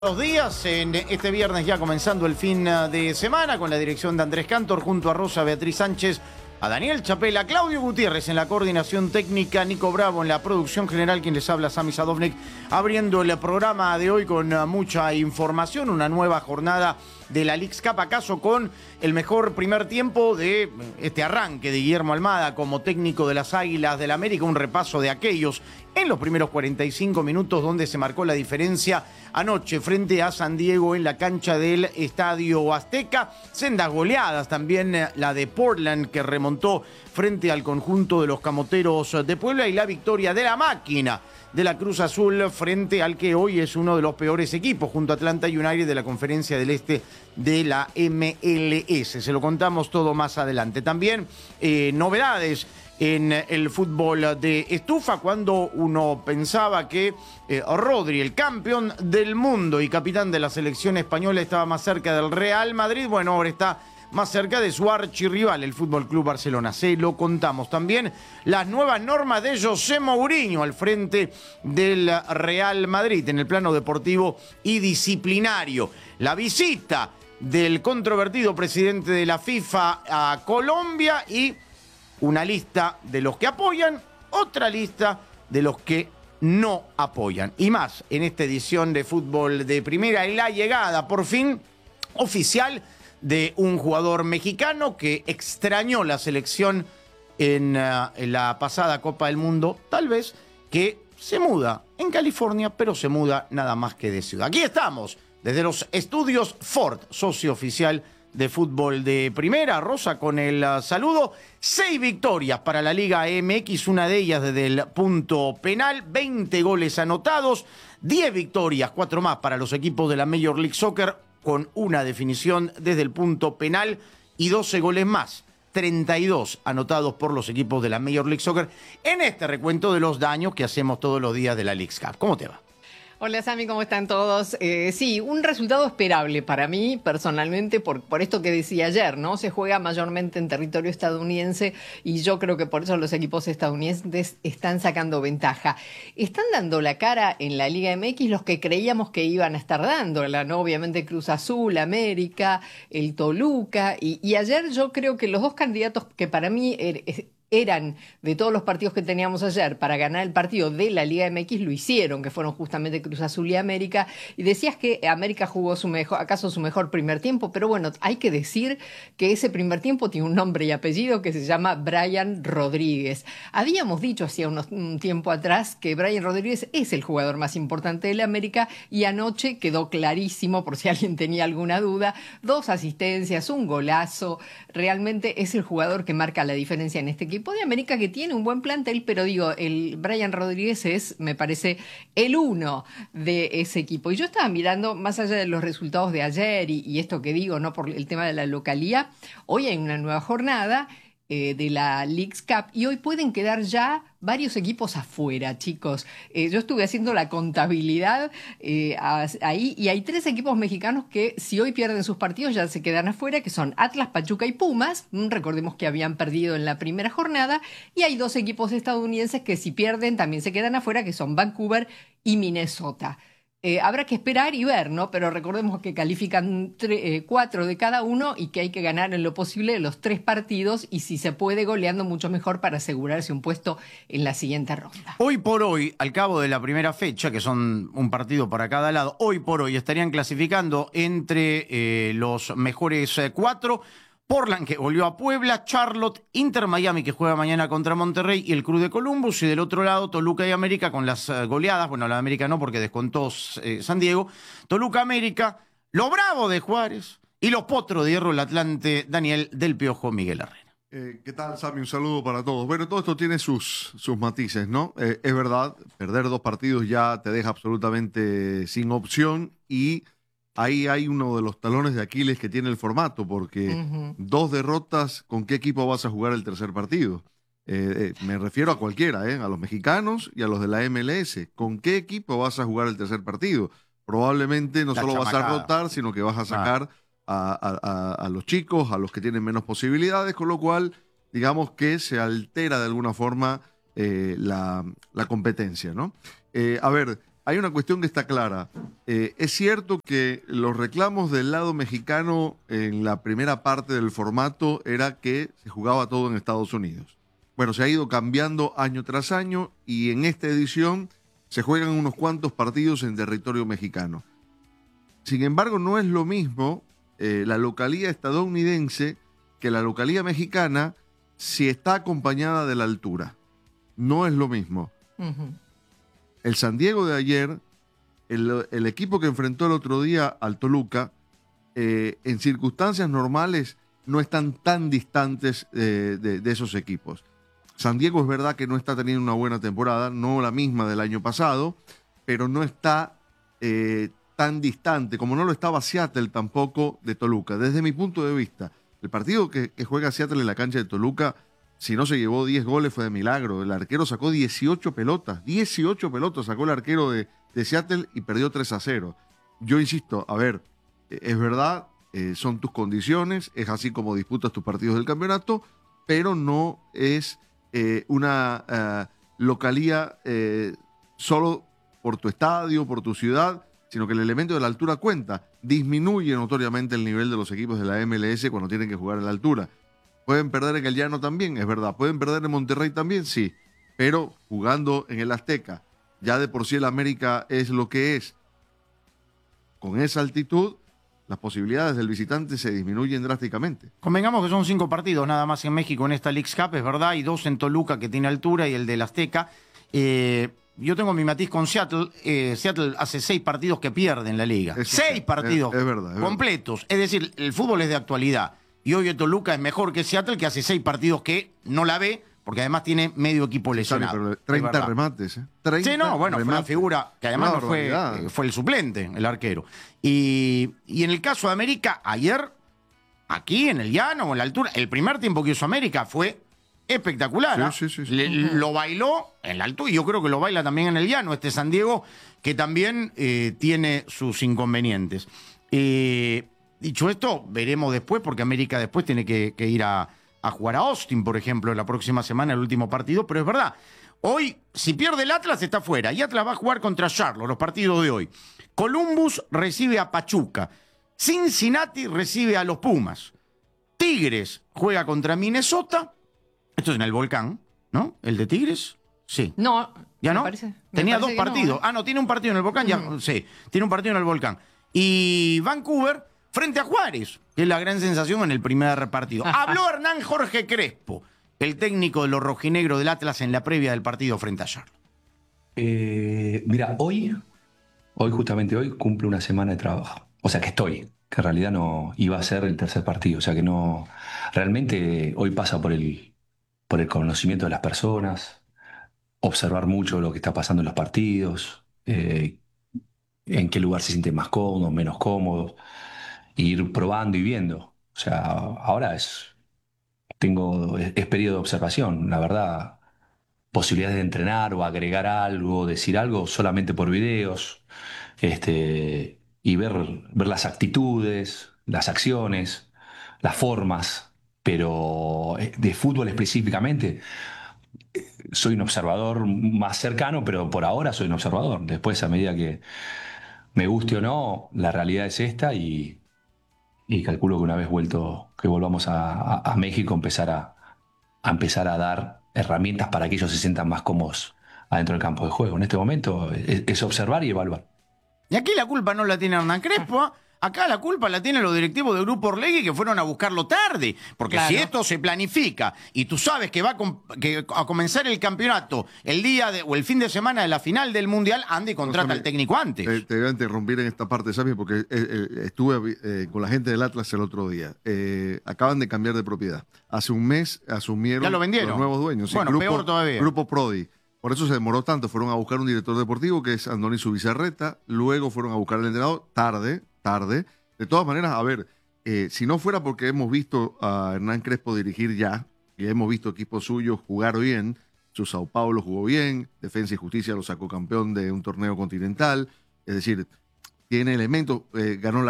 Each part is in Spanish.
Buenos días, en este viernes ya comenzando el fin de semana con la dirección de Andrés Cantor junto a Rosa Beatriz Sánchez, a Daniel Chapela, Claudio Gutiérrez en la coordinación técnica, Nico Bravo en la producción general, quien les habla, Sami Sadovnik, abriendo el programa de hoy con mucha información, una nueva jornada de la Leagues Cup, acaso con el mejor primer tiempo de este arranque de Guillermo Almada como técnico de las Águilas del América, un repaso de aquellos en los primeros 45 minutos donde se marcó la diferencia anoche frente a San Diego en la cancha del Estadio Azteca. Sendas goleadas también la de Portland que remontó frente al conjunto de los Camoteros de Puebla y la victoria de la máquina de la Cruz Azul frente al que hoy es uno de los peores equipos junto a Atlanta United de la Conferencia del Este de la MLS. Se lo contamos todo más adelante. También novedades en el fútbol de estufa, cuando uno pensaba que Rodri, el campeón del mundo y capitán de la selección española, estaba más cerca del Real Madrid, bueno, ahora está más cerca de su archirrival, el Fútbol Club Barcelona. Se lo contamos también las nuevas normas de José Mourinho al frente del Real Madrid en el plano deportivo y disciplinario. La visita del controvertido presidente de la FIFA a Colombia y una lista de los que apoyan, otra lista de los que no apoyan. Y más en esta edición de Fútbol de Primera y la llegada, por fin, oficial de un jugador mexicano que extrañó la selección en la pasada Copa del Mundo, tal vez, que se muda en California, pero se muda nada más que de ciudad. Aquí estamos, desde los estudios Ford, socio oficial de Fútbol de Primera. Rosa, con el saludo. 6 victorias para la Liga MX, una de ellas desde el punto penal, 20 goles anotados, 10 victorias, 4 más para los equipos de la Major League Soccer, con una definición desde el punto penal y 12 goles más, 32 anotados por los equipos de la Major League Soccer en este recuento de los daños que hacemos todos los días de la Leagues Cup. ¿Cómo te va? Hola Sami, ¿cómo están todos? Sí, un resultado esperable para mí personalmente por esto que decía ayer, ¿no? Se juega mayormente en territorio estadounidense y yo creo que por eso los equipos estadounidenses están sacando ventaja. Están dando la cara en la Liga MX los que creíamos que iban a estar dándola, ¿no? Obviamente Cruz Azul, América, el Toluca y ayer yo creo que los dos candidatos que para mí eran de todos los partidos que teníamos ayer para ganar el partido de la Liga MX, lo hicieron, que fueron justamente Cruz Azul y América. Y decías que América jugó su mejor primer tiempo, pero bueno, hay que decir que ese primer tiempo tiene un nombre y apellido que se llama Brian Rodríguez. Habíamos dicho hacía un tiempo atrás que Brian Rodríguez es el jugador más importante de la América y anoche quedó clarísimo, por si alguien tenía alguna duda, 2 asistencias, un golazo, realmente es el jugador que marca la diferencia en este equipo de América, que tiene un buen plantel, pero digo, el Brian Rodríguez es, me parece, el uno de ese equipo. Y yo estaba mirando, más allá de los resultados de ayer y esto que digo, no por el tema de la localía, hoy hay una nueva jornada de la Leagues Cup y hoy pueden quedar ya varios equipos afuera, chicos. Yo estuve haciendo la contabilidad ahí y hay 3 equipos mexicanos que si hoy pierden sus partidos ya se quedan afuera, que son Atlas, Pachuca y Pumas. Recordemos que habían perdido en la primera jornada. Y hay 2 equipos estadounidenses que si pierden también se quedan afuera, que son Vancouver y Minnesota. Habrá que esperar y ver, ¿no? Pero recordemos que califican 4 de cada uno y que hay que ganar en lo posible los 3 partidos y si se puede goleando mucho mejor para asegurarse un puesto en la siguiente ronda. Hoy por hoy, al cabo de la primera fecha, que son un partido para cada lado, hoy por hoy estarían clasificando entre los mejores 4. Portland, que volvió a Puebla, Charlotte, Inter Miami, que juega mañana contra Monterrey, y el Cruz de Columbus, y del otro lado Toluca y América con las goleadas, bueno, la América no porque descontó San Diego, Toluca América, los Bravos de Juárez y los Potros de Hierro, el Atlante Daniel del Piojo Miguel Herrera. ¿Qué tal, Sami? Un saludo para todos. Bueno, todo esto tiene sus matices, ¿no? Es verdad, perder 2 partidos ya te deja absolutamente sin opción y ahí hay uno de los talones de Aquiles que tiene el formato, porque 2 derrotas, ¿con qué equipo vas a jugar el tercer partido? Me refiero a cualquiera, a los mexicanos y a los de la MLS. ¿Con qué equipo vas a jugar el tercer partido? Probablemente no solo vas a rotar, sino que vas a sacar a los chicos, a los que tienen menos posibilidades, con lo cual, digamos que se altera de alguna forma la competencia, ¿no? A ver, hay una cuestión que está clara. Es cierto que los reclamos del lado mexicano en la primera parte del formato era que se jugaba todo en Estados Unidos. Bueno, se ha ido cambiando año tras año y en esta edición se juegan unos cuantos partidos en territorio mexicano. Sin embargo, no es lo mismo la localía estadounidense que la localía mexicana si está acompañada de la altura. No es lo mismo. Ujú. El San Diego de ayer, el equipo que enfrentó el otro día al Toluca, en circunstancias normales no están tan distantes de esos equipos. San Diego es verdad que no está teniendo una buena temporada, no la misma del año pasado, pero no está tan distante, como no lo estaba Seattle tampoco de Toluca. Desde mi punto de vista, el partido que juega Seattle en la cancha de Toluca, si no se llevó 10 goles fue de milagro. El arquero sacó 18 pelotas. 18 pelotas sacó el arquero de Seattle y perdió 3-0. Yo insisto, a ver, es verdad, son tus condiciones, es así como disputas tus partidos del campeonato, pero no es una localía solo por tu estadio, por tu ciudad, sino que el elemento de la altura cuenta. Disminuye notoriamente el nivel de los equipos de la MLS cuando tienen que jugar en la altura. Pueden perder en el Llano también, es verdad. Pueden perder en Monterrey también, sí. Pero jugando en el Azteca, ya de por sí el América es lo que es. Con esa altitud, las posibilidades del visitante se disminuyen drásticamente. Convengamos que son 5 partidos nada más en México en esta Leagues Cup, es verdad, y 2 en Toluca que tiene altura y el del Azteca. Yo tengo mi matiz con Seattle. Seattle hace 6 partidos que pierden la liga. 6 partidos es verdad, completos. Es decir, el fútbol es de actualidad. Y hoy Toluca es mejor que Seattle, que hace 6 partidos que no la ve, porque además tiene medio equipo lesionado. Pero 30 remates, ¿eh? 30 sí, no, bueno, remates. fue una figura que además no fue el suplente, el arquero. Y en el caso de América, ayer, aquí en el llano o en la altura, el primer tiempo que hizo América fue espectacular. Sí, sí, sí. Lo bailó en la altura y yo creo que lo baila también en el llano este San Diego, que también tiene sus inconvenientes. Dicho esto, veremos después, porque América después tiene que ir a jugar a Austin, por ejemplo, la próxima semana, el último partido, pero es verdad. Hoy, si pierde el Atlas, está fuera. Y Atlas va a jugar contra Charlotte, los partidos de hoy. Columbus recibe a Pachuca. Cincinnati recibe a los Pumas. Tigres juega contra Minnesota. Esto es en el Volcán, ¿no? ¿El de Tigres? Sí. No, ¿ya me no? parece- me Tenía parece 2 que partidos. no, ¿eh? No, tiene un partido en el Volcán, ya. Sí, tiene un partido en el Volcán. Y Vancouver frente a Juárez, que es la gran sensación en el primer partido. Habló Hernán Jorge Crespo, el técnico de los rojinegros del Atlas, en la previa del partido frente a Charlotte. Mira, hoy justamente hoy, cumple una semana de trabajo. O sea que que en realidad no iba a ser el tercer partido. O sea que no, realmente hoy pasa por el conocimiento de las personas, observar mucho lo que está pasando en los partidos, en qué lugar se sienten más cómodos, menos cómodos, e ir probando y viendo. O sea, ahora es periodo de observación, la verdad. Posibilidades de entrenar o agregar algo, decir algo solamente por videos, y ver las actitudes, las acciones, las formas, pero de fútbol específicamente soy un observador más cercano, pero por ahora soy un observador. Después, a medida que me guste o no, la realidad es esta y calculo que una vez que volvamos a México, empezar a dar herramientas para que ellos se sientan más cómodos adentro del campo de juego. En este momento es observar y evaluar. Y aquí la culpa no la tiene Hernán Crespo, ¿eh? Acá la culpa la tienen los directivos del Grupo Orlegui, que fueron a buscarlo tarde. Porque Claro. si esto se planifica y tú sabes que va a comenzar el campeonato el día o el fin de semana de la final del Mundial, anda y contrata al técnico antes. Te voy a interrumpir en esta parte, ¿sabes? Porque estuve con la gente del Atlas el otro día. Acaban de cambiar de propiedad. Hace un mes asumieron Ya lo vendieron. los nuevos dueños. Sí, Bueno, peor todavía. Grupo Prodi. Por eso se demoró tanto. Fueron a buscar un director deportivo, que es Andoni Subizarreta. Luego fueron a buscar al entrenador tarde. De todas maneras, a ver, si no fuera porque hemos visto a Hernán Crespo dirigir ya, y hemos visto equipos suyos jugar bien, su Sao Paulo jugó bien, Defensa y Justicia lo sacó campeón de un torneo continental, es decir, tiene elementos, ganó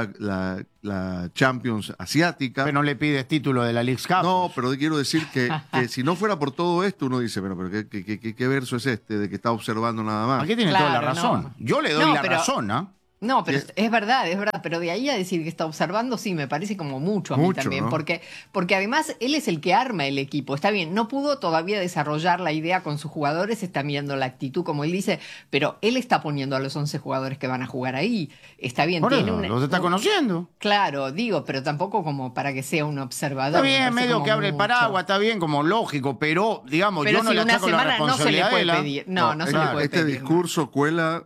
la Champions asiática. Pero no le pides título de la Leagues Cup. No, pero quiero decir que si no fuera por todo esto, uno dice, bueno, pero ¿qué verso es este de que está observando nada más? Aquí tiene Claro, toda la razón. no. Yo le doy No, la pero- razón, ¿ah? No, pero es verdad, pero de ahí a decir que está observando, sí, me parece como mucho a mí Mucho, también, ¿no? porque además él es el que arma el equipo, está bien, no pudo todavía desarrollar la idea con sus jugadores, está mirando la actitud, como él dice, pero él está poniendo a los 11 jugadores que van a jugar ahí, está bien, Por tiene eso, los está conociendo. Claro, digo, pero tampoco como para que sea un observador. Está me bien, parece medio como que abre el mucho. paraguas, está bien, como lógico, pero, digamos, Pero yo no si le una achaco la semana no se le responsabilidad puede de la- pedir, no se le puede Este pedir. discurso cuela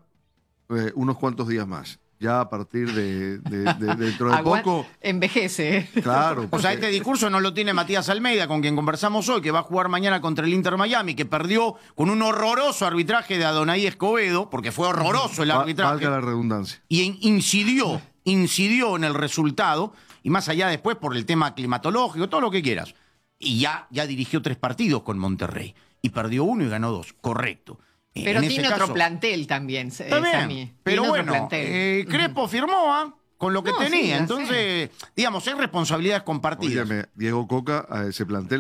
unos cuantos días más. Ya a partir de dentro de Agua- poco, Envejece. claro. O sea, porque- este discurso no lo tiene Matías Almeida, con quien conversamos hoy, que va a jugar mañana contra el Inter Miami, que perdió con un horroroso arbitraje de Adonai Escobedo, porque fue horroroso el arbitraje, valga la redundancia. y incidió en el resultado, y más allá después por el tema climatológico, todo lo que quieras. Y ya dirigió 3 partidos con Monterrey, y perdió 1 y ganó 2, correcto. Pero En ese tiene otro caso- plantel también, Está bien, Sammy. pero Tiene otro bueno, plantel. Crespo firmó con lo que No, sí, tenía. ya Entonces, digamos, es responsabilidades compartidas. Óyeme, Diego Coca, a ese plantel,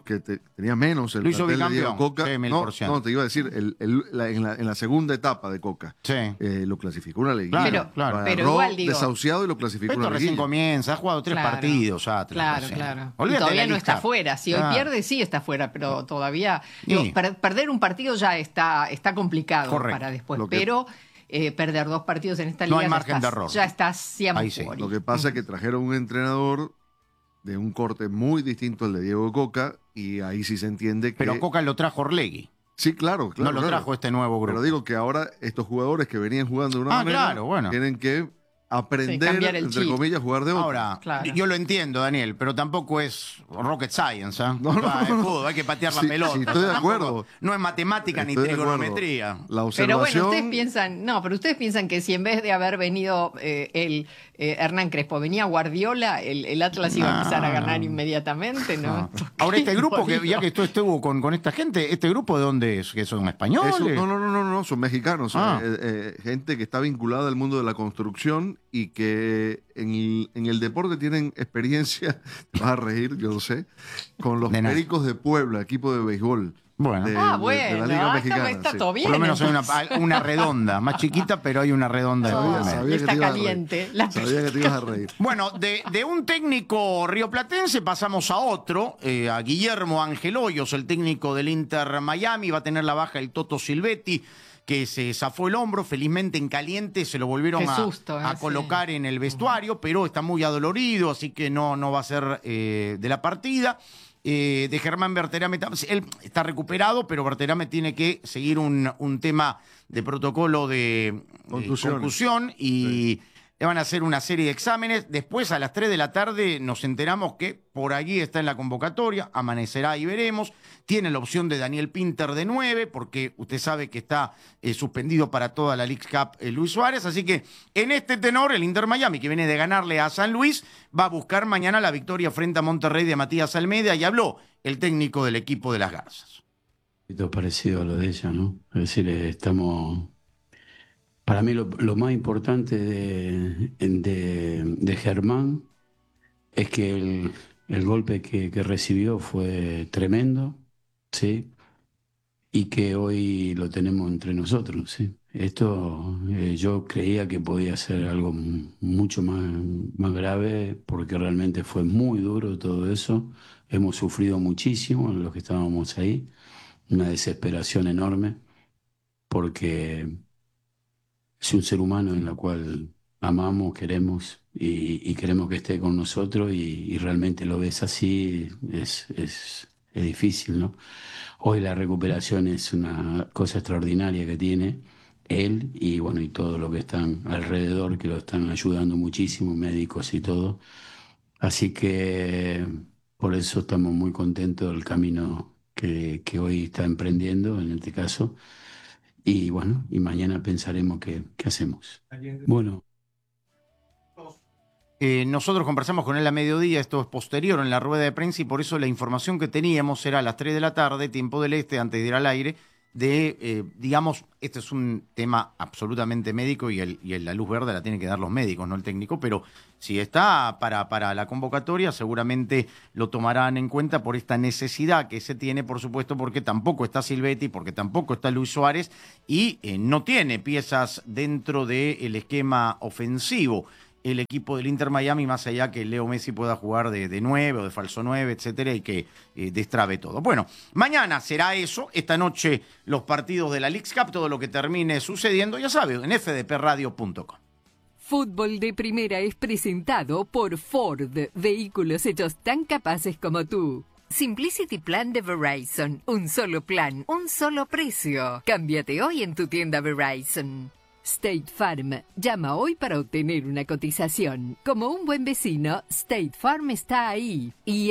tenía menos el Lo hizo plantel de Diego bicampeón, Coca. sí, 1000%. No, te iba a decir, en la segunda etapa de Coca, Sí. lo clasificó una liguilla. Claro, claro. Lo Pero agarró igual, digo, desahuciado y lo clasificó Esto una recién liguilla. comienza, ha jugado 3 Claro. partidos. Atlas, Claro, o sea, claro. Y olvídate de todavía la no lista. está fuera. Si hoy Claro. pierde, sí está fuera, pero todavía. Sí. Digo, perder un partido ya está complicado Correcto. para después. Lo que- Pero perder 2 partidos en esta No liga hay ya margen estás- de error. Ya está siempre Ahí sí. fuori. Lo que pasa es que trajeron un entrenador de un corte muy distinto al de Diego Coca y ahí sí se entiende que... Pero Coca lo trajo Orlegui. Sí, claro, no claro. lo claro. trajo este nuevo grupo. Pero digo que ahora estos jugadores que venían jugando de una manera claro, bueno. tienen que aprender, cambiar el entre chip. comillas, a jugar de otra. Ahora, Claro. yo lo entiendo, Daniel, pero tampoco es rocket science. ¿Ah? No, no, El no. fútbol, hay que patear la Sí, pelota. sí, estoy de Tampoco- acuerdo. No es matemática ni Estoy de acuerdo. trigonometría. La Pero observación... bueno, pero ustedes piensan que si en vez de haber venido Hernán Crespo, venía Guardiola, el Atlas iba a empezar a ganar inmediatamente, ¿no? Ahora, este grupo, que ya que tú estuvo con esta gente, ¿este grupo de dónde es? ¿Que son españoles? No, son mexicanos. Ah. Gente que está vinculada al mundo de la construcción y que en el deporte tienen experiencia, te vas a reír, yo lo sé, con los De nada. Pericos de Puebla, equipo de béisbol. Bueno. de Bueno, la Liga Mexicana. está sí. todo bien. Por lo menos hay entonces. una redonda, más chiquita, pero hay una redonda. de No, por medio. Sabía que está te ibas a reír. caliente. Sabía que te ibas a reír. Bueno, de un técnico rioplatense pasamos a otro, a Guillermo Ángel Hoyos, el técnico del Inter Miami. Va a tener la baja el Toto Silvetti, que se zafó el hombro. Felizmente en caliente se lo volvieron Qué susto, a sí. colocar en el vestuario, pero está muy adolorido, así que no va a ser de la partida. De Germán Berterame, él está recuperado, pero Berterame tiene que seguir un tema de protocolo de Contusiones. concusión y le van a hacer una serie de exámenes. Después, a las 3 de la tarde, nos enteramos que por allí está en la convocatoria, amanecerá y veremos. Tiene la opción de Daniel Pinter de 9, porque usted sabe que está suspendido para toda la Leagues Cup Luis Suárez. Así que en este tenor, el Inter Miami, que viene de ganarle a San Luis, va a buscar mañana la victoria frente a Monterrey de Matías Almeida. Y habló el técnico del equipo de las Garzas. Poquito parecido a lo de ella, ¿no? Es decir, estamos... Para mí lo más importante de Germán es que el golpe que recibió fue tremendo, ¿sí? Y que hoy lo tenemos entre nosotros, ¿sí? Esto yo creía que podía ser algo mucho más grave porque realmente fue muy duro todo eso. Hemos sufrido muchísimo los que estábamos ahí, una desesperación enorme porque es un ser humano en la cual amamos, queremos y queremos que esté con nosotros y realmente lo ves así, es difícil, ¿no? Hoy la recuperación es una cosa extraordinaria que tiene él y bueno, y todo lo que están alrededor, que lo están ayudando muchísimo, médicos y todo. Así que por eso estamos muy contentos del camino que hoy está emprendiendo, en este caso. Y bueno, y mañana pensaremos qué hacemos. Bueno. Nosotros conversamos con él a mediodía, esto es posterior en la rueda de prensa y por eso la información que teníamos era a las 3 de la tarde, tiempo del este, antes de ir al aire, de, digamos, este es un tema absolutamente médico y la luz verde la tienen que dar los médicos, no el técnico, pero si está para la convocatoria seguramente lo tomarán en cuenta por esta necesidad que se tiene, por supuesto, porque tampoco está Silvetti, porque tampoco está Luis Suárez y no tiene piezas dentro del esquema ofensivo el equipo del Inter Miami, más allá que Leo Messi pueda jugar de 9 o de falso 9, etcétera, y que destrabe todo. Bueno, mañana será eso, esta noche los partidos de la Leagues Cup, todo lo que termine sucediendo, ya sabe, en fdpradio.com. Fútbol de Primera es presentado por Ford, vehículos hechos tan capaces como tú. Simplicity Plan de Verizon, un solo plan, un solo precio. Cámbiate hoy en tu tienda Verizon. State Farm. Llama hoy para obtener una cotización. Como un buen vecino, State Farm está ahí. Y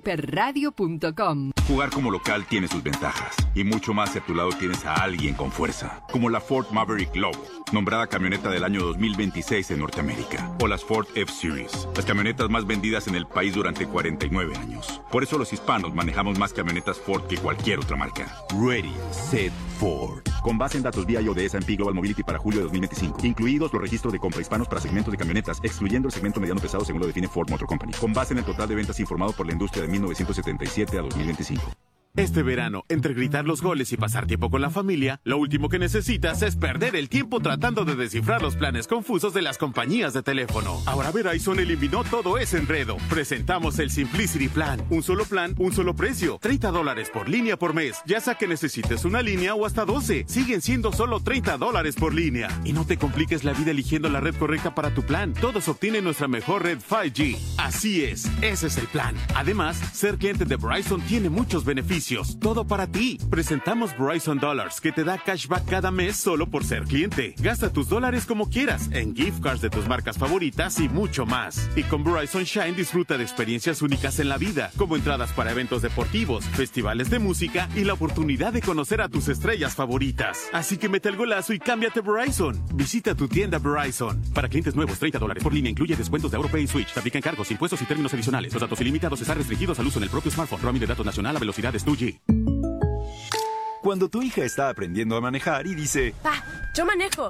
fdpradio.com. Jugar como local tiene sus ventajas. Y mucho más si a tu lado tienes a alguien con fuerza. Como la Ford Maverick Lobo, nombrada camioneta del año 2026 en Norteamérica. O las Ford F-Series, las camionetas más vendidas en el país durante 49 años. Por eso los hispanos manejamos más camionetas Ford que cualquier otra marca. Ready, Set, Ford. Con base en datos VIA de S&P Global Mobility para julio de 2025. Incluidos los registros de compra hispanos para segmentos de camionetas, excluyendo el segmento mediano pesado según lo define Ford Motor Company. Con base en el total de ventas informado por la industria de 1977 a 2025. Este verano, entre gritar los goles y pasar tiempo con la familia, lo último que necesitas es perder el tiempo tratando de descifrar los planes confusos de las compañías de teléfono. Ahora Verizon eliminó todo ese enredo. Presentamos el Simplicity Plan. Un solo plan, un solo precio. $30 por línea por mes. Ya sea que necesites una línea o hasta 12. Siguen siendo solo $30 por línea. Y no te compliques la vida eligiendo la red correcta para tu plan. Todos obtienen nuestra mejor red 5G. Así es, ese es el plan. Además, ser cliente de Verizon tiene muchos beneficios. Todo para ti. Presentamos Verizon Dollars, que te da cashback cada mes solo por ser cliente. Gasta tus dólares como quieras, en gift cards de tus marcas favoritas y mucho más. Y con Verizon Shine disfruta de experiencias únicas en la vida, como entradas para eventos deportivos, festivales de música y la oportunidad de conocer a tus estrellas favoritas. Así que mete el golazo y cámbiate a Verizon. Visita tu tienda Verizon. Para clientes nuevos, $30 por línea incluye descuentos de AuroPay y Switch. Te aplican cargos, impuestos y términos adicionales. Los datos ilimitados están restringidos al uso en el propio smartphone. Roaming de datos nacional a velocidades 2G. Cuando tu hija está aprendiendo a manejar y dice... ¡Pa! ¡Yo manejo!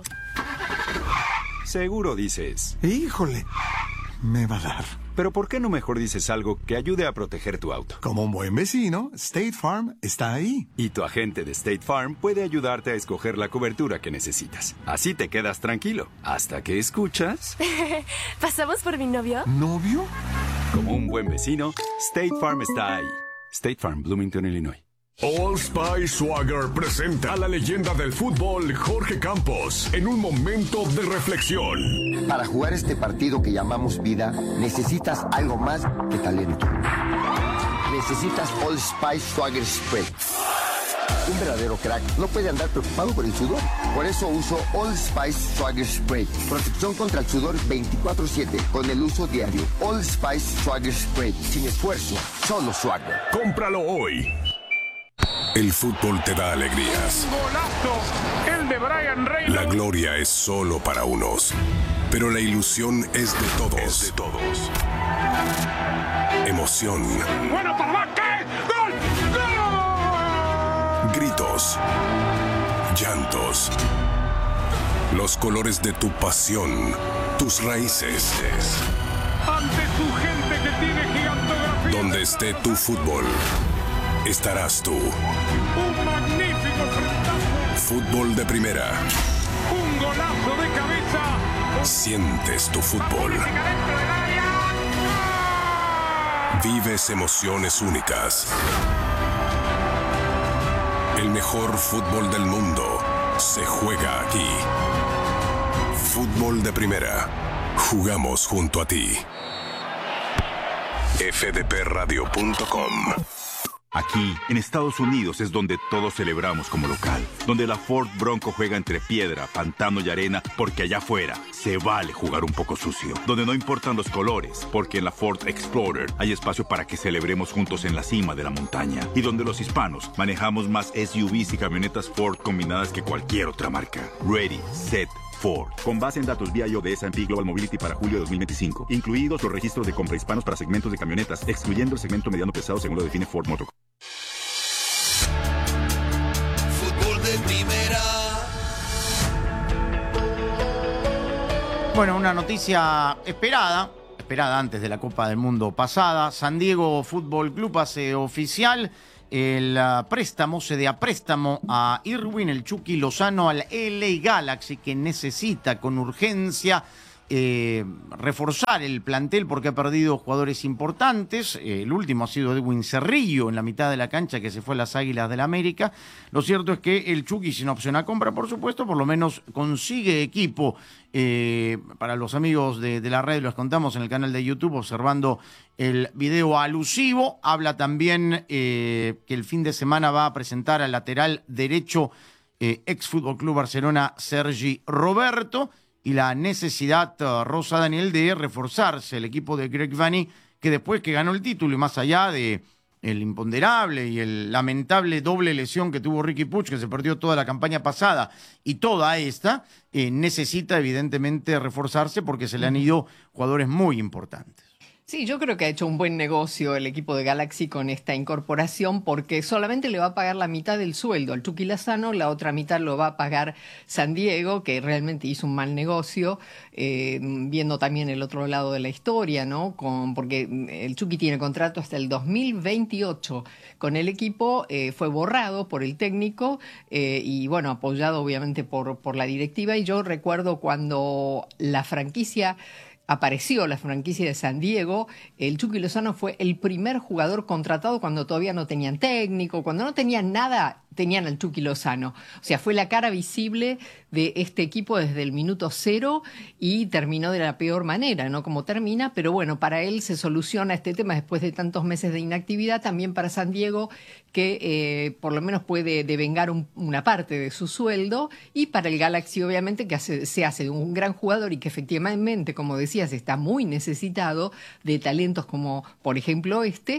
Seguro dices... ¡Híjole! Me va a dar. Pero ¿por qué no mejor dices algo que ayude a proteger tu auto? Como un buen vecino, State Farm está ahí. Y tu agente de State Farm puede ayudarte a escoger la cobertura que necesitas. Así te quedas tranquilo. Hasta que escuchas... ¿Pasamos por mi novio? ¿Novio? Como un buen vecino, State Farm está ahí. State Farm, Bloomington, Illinois. Old Spice Swagger presenta a la leyenda del fútbol Jorge Campos en un momento de reflexión. Para jugar este partido que llamamos vida, necesitas algo más que talento. Necesitas Old Spice Swagger Spray. Un verdadero crack no puede andar preocupado por el sudor. Por eso uso Old Spice Swagger Spray. Protección contra el sudor 24/7 con el uso diario. Old Spice Swagger Spray. Sin esfuerzo, solo Swagger. Cómpralo hoy. El fútbol te da alegrías. ¡Golazo! El de Brian Reynolds. La gloria es solo para unos, pero la ilusión es de todos. Emoción. ¡Bueno, papá! ¿Qué? ¡Gol! ¡Gol! Gritos. Llantos. Los colores de tu pasión. Tus raíces. Ante tu gente que tiene gigantografía. Donde esté tu fútbol, estarás tú. Un magnífico frentazo. Fútbol de primera. Un golazo de cabeza. Sientes tu fútbol. Vives emociones únicas. El mejor fútbol del mundo se juega aquí. Fútbol de primera. Jugamos junto a ti. fdpradio.com. Aquí, en Estados Unidos, es donde todos celebramos como local. Donde la Ford Bronco juega entre piedra, pantano y arena, porque allá afuera se vale jugar un poco sucio. Donde no importan los colores, porque en la Ford Explorer hay espacio para que celebremos juntos en la cima de la montaña. Y donde los hispanos manejamos más SUVs y camionetas Ford combinadas que cualquier otra marca. Ready, Set, Ford. Con base en datos VIA de S&P Global Mobility para julio de 2025. Incluidos los registros de compra hispanos para segmentos de camionetas, excluyendo el segmento mediano pesado según lo define Ford Motor. Fútbol de primera. Bueno, una noticia esperada antes de la Copa del Mundo pasada. San Diego Fútbol Club hace oficial el préstamo, cede a préstamo a Irwin el Chucky Lozano al LA Galaxy, que necesita con urgencia reforzar el plantel porque ha perdido jugadores importantes. El último ha sido Edwin Cerrillo en la mitad de la cancha, que se fue a las Águilas del la América. Lo cierto es que el Chucky, sin opción a compra, por supuesto, por lo menos consigue equipo. Para los amigos de la red, los contamos en el canal de YouTube observando el video alusivo. Habla también que el fin de semana va a presentar al lateral derecho ex Fútbol Club Barcelona Sergi Roberto, y la necesidad, Rosa Daniel, de reforzarse el equipo de Greg Vanney, que después que ganó el título y más allá de el imponderable y el lamentable doble lesión que tuvo Riqui Puig, que se perdió toda la campaña pasada y toda esta, necesita evidentemente reforzarse porque se le han ido jugadores muy importantes. Sí, yo creo que ha hecho un buen negocio el equipo de Galaxy con esta incorporación, porque solamente le va a pagar la mitad del sueldo al Chucky Lozano, la otra mitad lo va a pagar San Diego, que realmente hizo un mal negocio, viendo también el otro lado de la historia, ¿no? Porque el Chucky tiene contrato hasta el 2028 con el equipo, fue borrado por el técnico y bueno, apoyado obviamente por la directiva, y yo recuerdo cuando apareció la franquicia de San Diego, el Chucky Lozano fue el primer jugador contratado cuando todavía no tenían técnico, cuando no tenían nada, tenían al Chucky Lozano. O sea, fue la cara visible de este equipo desde el minuto cero y terminó de la peor manera, ¿no? Como termina, pero bueno, para él se soluciona este tema después de tantos meses de inactividad, también para San Diego, que por lo menos puede devengar una parte de su sueldo, y para el Galaxy obviamente que se hace de un gran jugador y que efectivamente, como decías, está muy necesitado de talentos como por ejemplo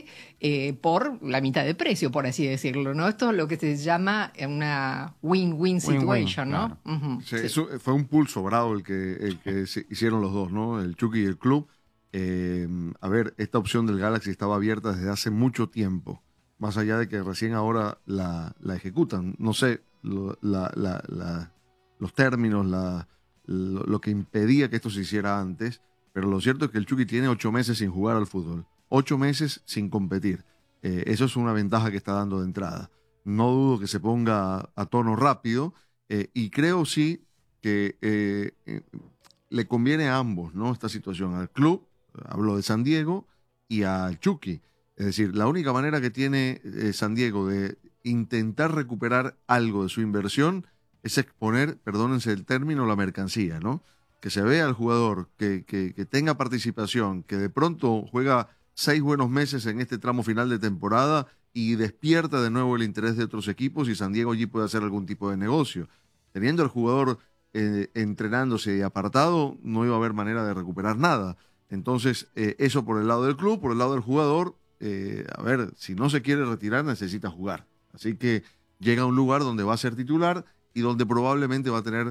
por la mitad de precio, por así decirlo, ¿no? Esto es lo que se llama una win-win situation, ¿no? Claro. Uh-huh. Sí, eso fue un pulso bravo el que se hicieron los dos, ¿no? El Chucky y el club. A ver, esta opción del Galaxy estaba abierta desde hace mucho tiempo, más allá de que recién ahora la ejecutan. No sé los términos, lo que impedía que esto se hiciera antes, pero lo cierto es que el Chucky tiene 8 meses sin jugar al fútbol, 8 meses sin competir. Eso es una ventaja que está dando de entrada. No dudo que se ponga a tono rápido, y creo sí que le conviene a ambos, ¿no? Esta situación, al club, hablo de San Diego, y al Chucky. Es decir, la única manera que tiene San Diego de intentar recuperar algo de su inversión es exponer, perdónense el término, la mercancía, ¿no? Que se vea al jugador, que tenga participación, que de pronto juega 6 buenos meses en este tramo final de temporada y despierta de nuevo el interés de otros equipos, y San Diego allí puede hacer algún tipo de negocio. Teniendo al jugador entrenándose y apartado, no iba a haber manera de recuperar nada. Entonces, eso por el lado del club. Por el lado del jugador, a ver, si no se quiere retirar, necesita jugar. Así que llega a un lugar donde va a ser titular y donde probablemente va a tener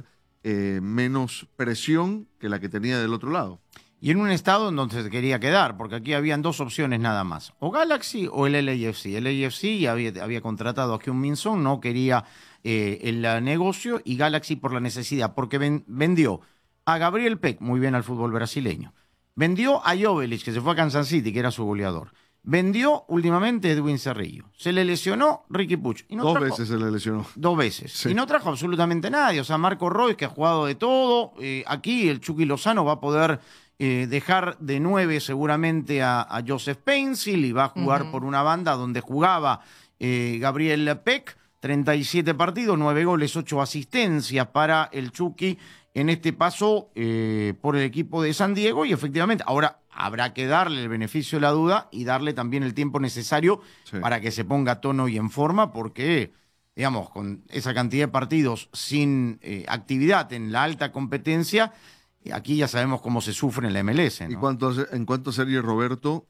menos presión que la que tenía del otro lado. Y en un estado en donde se quería quedar, porque aquí habían 2 opciones nada más, o Galaxy o el LAFC. El LAFC había contratado a Hyun Min Son, no quería el negocio, y Galaxy por la necesidad, porque vendió a Gabriel Peck, muy bien al fútbol brasileño, vendió a Joveljic, que se fue a Kansas City, que era su goleador, vendió últimamente a Edwin Cerrillo, se le lesionó Riqui Puig. Y no 2 veces se le lesionó. 2 veces. Sí. Y no trajo absolutamente nadie. O sea, Marco Royce, que ha jugado de todo. Aquí el Chucky Lozano va a poder dejar de 9 seguramente a Joseph Pencil, y va a jugar por una banda donde jugaba Gabriel Peck. 37 partidos, 9 goles, 8 asistencias para el Chucky en este paso por el equipo de San Diego. Y efectivamente, ahora habrá que darle el beneficio de la duda y darle también el tiempo necesario para que se ponga a tono y en forma, porque, digamos, con esa cantidad de partidos sin actividad en la alta competencia, aquí ya sabemos cómo se sufre en la MLS, ¿no? Y en cuanto a Sergio Roberto,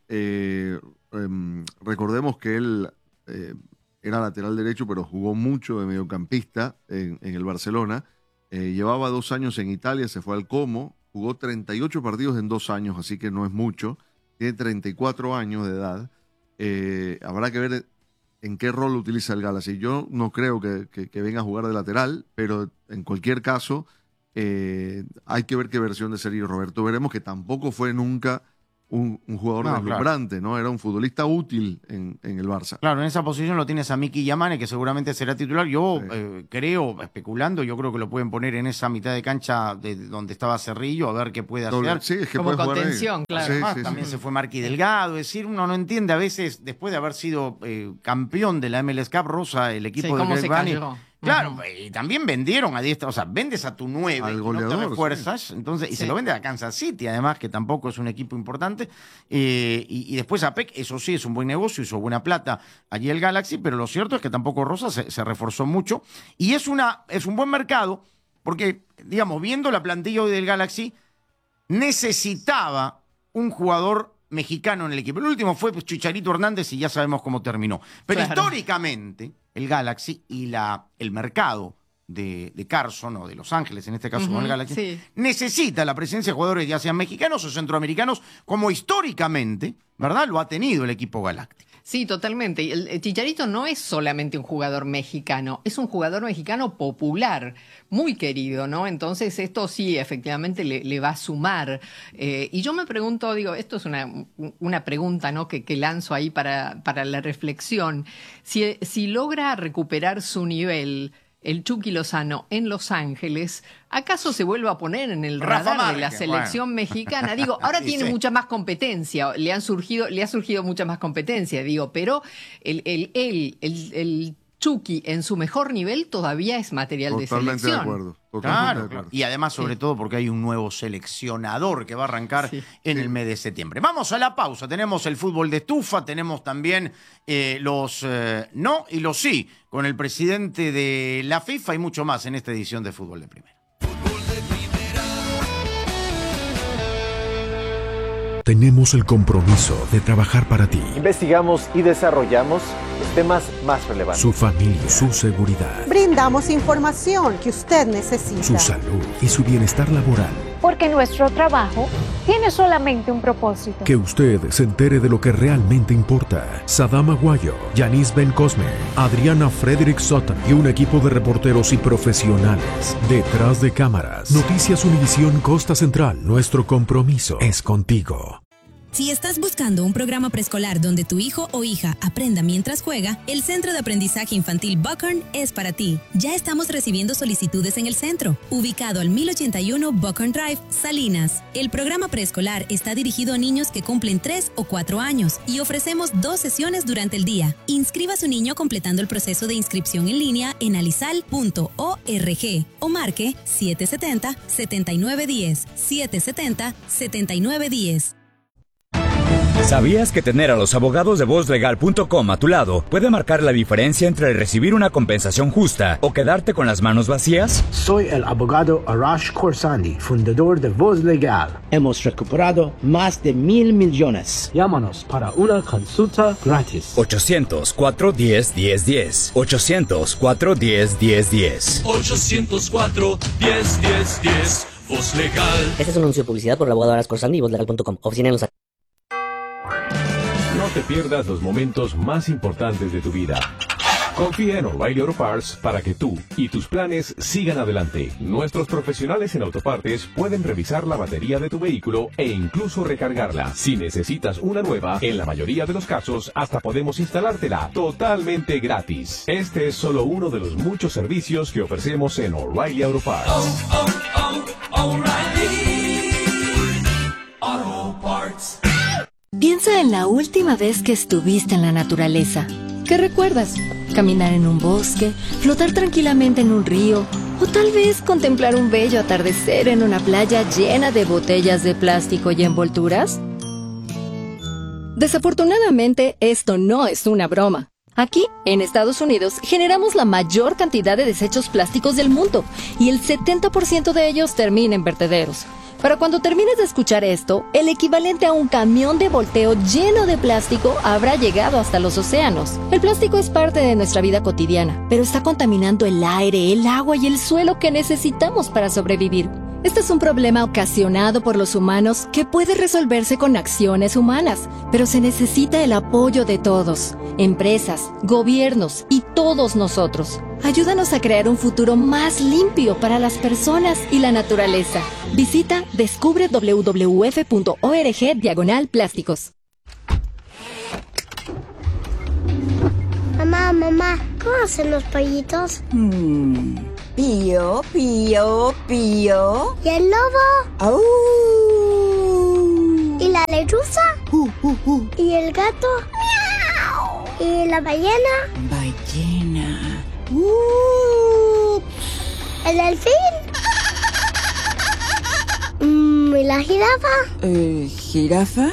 recordemos que él era lateral derecho, pero jugó mucho de mediocampista en el Barcelona. Llevaba 2 años en Italia, se fue al Como, jugó 38 partidos en 2 años, así que no es mucho. Tiene 34 años de edad. Habrá que ver en qué rol utiliza el Galaxy. Yo no creo que venga a jugar de lateral, pero en cualquier caso hay que ver qué versión de Sergio Roberto veremos, que tampoco fue nunca un jugador deslumbrante, ¿no? Era un futbolista útil en el Barça. Claro, en esa posición lo tienes a Miki Yamane, que seguramente será titular. Yo creo, especulando, yo creo que lo pueden poner en esa mitad de cancha de donde estaba Cerrillo, a ver qué puede hacer. Sí, es que como puede contención, claro. Además, también se fue Marqui Delgado. Es decir, uno no entiende a veces, después de haber sido campeón de la MLS Cup, Rosa, el equipo de Greg Vanney. Claro, y también vendieron a diestra, o sea, vendes a tu 9, al goleador, no te refuerzas, entonces, y se lo vende a Kansas City, además, que tampoco es un equipo importante, y después a PEC, eso sí, es un buen negocio, hizo buena plata allí el Galaxy, pero lo cierto es que tampoco Rosa se reforzó mucho, y es un buen mercado, porque, digamos, viendo la plantilla hoy del Galaxy, necesitaba un jugador mexicano en el equipo. El último fue Chicharito Hernández y ya sabemos cómo terminó. Pero históricamente, el Galaxy y el mercado de Carson o de Los Ángeles, en este caso con el Galaxy, necesita la presencia de jugadores ya sean mexicanos o centroamericanos, como históricamente, ¿verdad?, lo ha tenido el equipo galáctico. Sí, totalmente. El Chicharito no es solamente un jugador mexicano, es un jugador mexicano popular, muy querido, ¿no? Entonces esto sí, efectivamente le va a sumar. Y yo me pregunto, digo, esto es una pregunta, ¿no?, que lanzo ahí para la reflexión. Si logra recuperar su nivel el Chucky Lozano en Los Ángeles, ¿acaso se vuelve a poner en el radar de la selección mexicana? Digo, ahora tiene mucha más competencia, le ha surgido mucha más competencia, digo, pero el Chucky en su mejor nivel todavía es material de selección. Totalmente de acuerdo. Totalmente de acuerdo. Y además, sobre todo, porque hay un nuevo seleccionador que va a arrancar en el mes de septiembre. Vamos a la pausa. Tenemos el fútbol de estufa, tenemos también los no y los sí con el presidente de la FIFA y mucho más en esta edición de Fútbol de Primera. Tenemos el compromiso de trabajar para ti. Investigamos y desarrollamos los temas más relevantes. Su familia, su seguridad. Brindamos información que usted necesita. Su salud y su bienestar laboral. Porque nuestro trabajo tiene solamente un propósito. Que usted se entere de lo que realmente importa. Sadam Aguayo, Yanis Ben Cosme, Adriana Frederick Sutton y un equipo de reporteros y profesionales. Detrás de cámaras. Noticias Univisión Costa Central. Nuestro compromiso es contigo. Si estás buscando un programa preescolar donde tu hijo o hija aprenda mientras juega, el Centro de Aprendizaje Infantil Buckhorn es para ti. Ya estamos recibiendo solicitudes en el centro, ubicado al 1081 Buckhorn Drive, Salinas. El programa preescolar está dirigido a niños que cumplen 3 o 4 años y ofrecemos 2 sesiones durante el día. Inscriba a su niño completando el proceso de inscripción en línea en alisal.org o marque 770-7910, 770-7910. ¿Sabías que tener a los abogados de VozLegal.com a tu lado puede marcar la diferencia entre recibir una compensación justa o quedarte con las manos vacías? Soy el abogado Arash Khorsandi, fundador de Voz Legal. Hemos recuperado más de 1,000 millones. Llámanos para una consulta gratis. 800-410-1010. 800-410-1010. 800-410-1010. Voz Legal. Este es un anuncio de publicidad por el abogado Arash Khorsandi y VozLegal.com. Oficina en Los Ángeles. No te pierdas los momentos más importantes de tu vida. Confía en O'Reilly Auto Parts para que tú y tus planes sigan adelante. Nuestros profesionales en autopartes pueden revisar la batería de tu vehículo e incluso recargarla. Si necesitas una nueva, en la mayoría de los casos hasta podemos instalártela totalmente gratis. Este es solo uno de los muchos servicios que ofrecemos en O'Reilly Auto Parts. O'Reilly Auto Parts. Piensa en la última vez que estuviste en la naturaleza. ¿Qué recuerdas? ¿Caminar en un bosque? ¿Flotar tranquilamente en un río? ¿O tal vez contemplar un bello atardecer en una playa llena de botellas de plástico y envolturas? Desafortunadamente, esto no es una broma. Aquí, en Estados Unidos, generamos la mayor cantidad de desechos plásticos del mundo y el 70% de ellos termina en vertederos. Pero cuando termines de escuchar esto, el equivalente a un camión de volteo lleno de plástico habrá llegado hasta los océanos. El plástico es parte de nuestra vida cotidiana, pero está contaminando el aire, el agua y el suelo que necesitamos para sobrevivir. Este es un problema ocasionado por los humanos que puede resolverse con acciones humanas, pero se necesita el apoyo de todos, empresas, gobiernos y todos nosotros. Ayúdanos a crear un futuro más limpio para las personas y la naturaleza. Visita descubre.wwf.org/plásticos. Mamá, ¿cómo hacen los pollitos? Pío, pío, pío. ¿Y el lobo? ¡Au! ¿Y la lechuza? ¿Y el gato? ¡Miau! ¿Y la ballena? Ballena. ¿El delfín? ¿Y la jirafa? ¿Jirafa?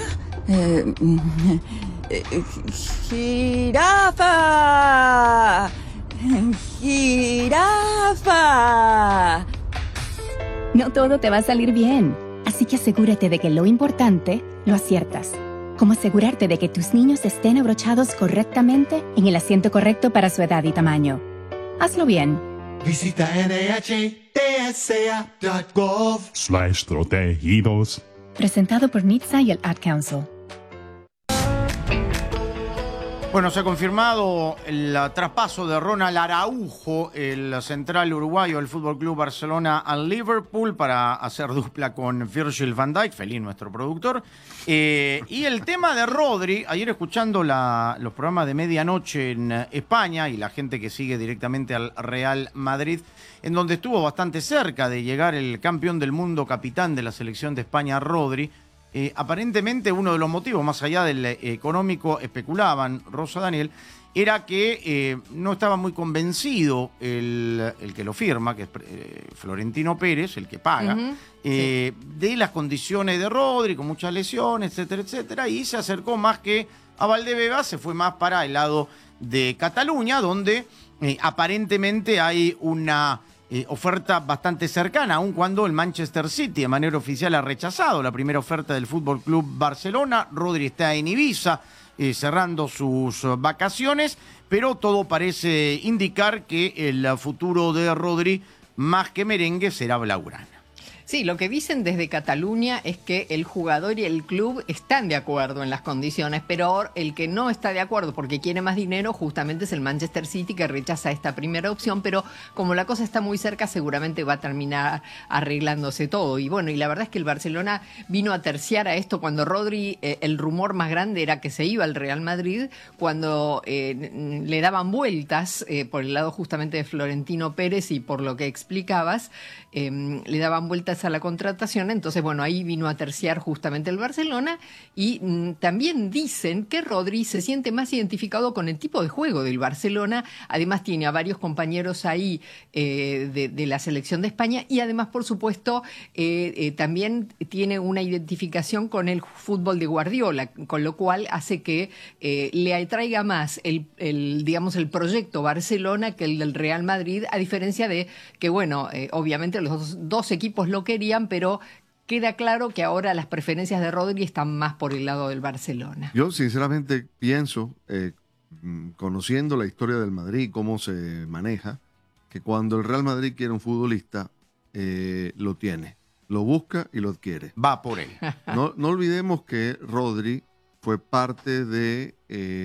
¡Jirafa! ¡Jirafa! No todo te va a salir bien, así que asegúrate de que lo importante lo aciertas. Como asegurarte de que tus niños estén abrochados correctamente en el asiento correcto para su edad y tamaño. Hazlo bien. Visita NHTSA.gov/protegidos. Presentado por NHTSA y el Ad Council. Bueno, se ha confirmado el traspaso de Ronald Araujo, el central uruguayo del FC Barcelona al Liverpool, para hacer dupla con Virgil van Dijk, feliz nuestro productor. Y el tema de Rodri, ayer escuchando los programas de medianoche en España y la gente que sigue directamente al Real Madrid, en donde estuvo bastante cerca de llegar el campeón del mundo, capitán de la selección de España, Rodri. Aparentemente uno de los motivos, más allá del económico, especulaban Rosa Daniel, era que no estaba muy convencido el que lo firma, que es Florentino Pérez, el que paga, de las condiciones de Rodri, con muchas lesiones, etcétera, etcétera, y se acercó más que a Valdebebas, se fue más para el lado de Cataluña, donde aparentemente hay una oferta bastante cercana, aun cuando el Manchester City de manera oficial ha rechazado la primera oferta del FC Barcelona. Rodri está en Ibiza cerrando sus vacaciones, pero todo parece indicar que el futuro de Rodri, más que merengue, será blaugrana. Sí, lo que dicen desde Cataluña es que el jugador y el club están de acuerdo en las condiciones, pero el que no está de acuerdo porque quiere más dinero justamente es el Manchester City, que rechaza esta primera opción, pero como la cosa está muy cerca seguramente va a terminar arreglándose todo. Y bueno, y la verdad es que el Barcelona vino a terciar a esto cuando Rodri, el rumor más grande era que se iba al Real Madrid, cuando le daban vueltas por el lado justamente de Florentino Pérez y por lo que explicabas, le daban vueltas a la contratación. Entonces, bueno, ahí vino a terciar justamente el Barcelona y también dicen que Rodri se siente más identificado con el tipo de juego del Barcelona. Además tiene a varios compañeros ahí de la selección de España y además, por supuesto, también tiene una identificación con el fútbol de Guardiola, con lo cual hace que le atraiga más digamos, el proyecto Barcelona que el del Real Madrid, a diferencia de que, bueno, obviamente los dos equipos lo querían, pero queda claro que ahora las preferencias de Rodri están más por el lado del Barcelona. Yo sinceramente pienso, conociendo la historia del Madrid, cómo se maneja, que cuando el Real Madrid quiere un futbolista, lo tiene, lo busca y lo adquiere. Va por él. No olvidemos que Rodri fue parte de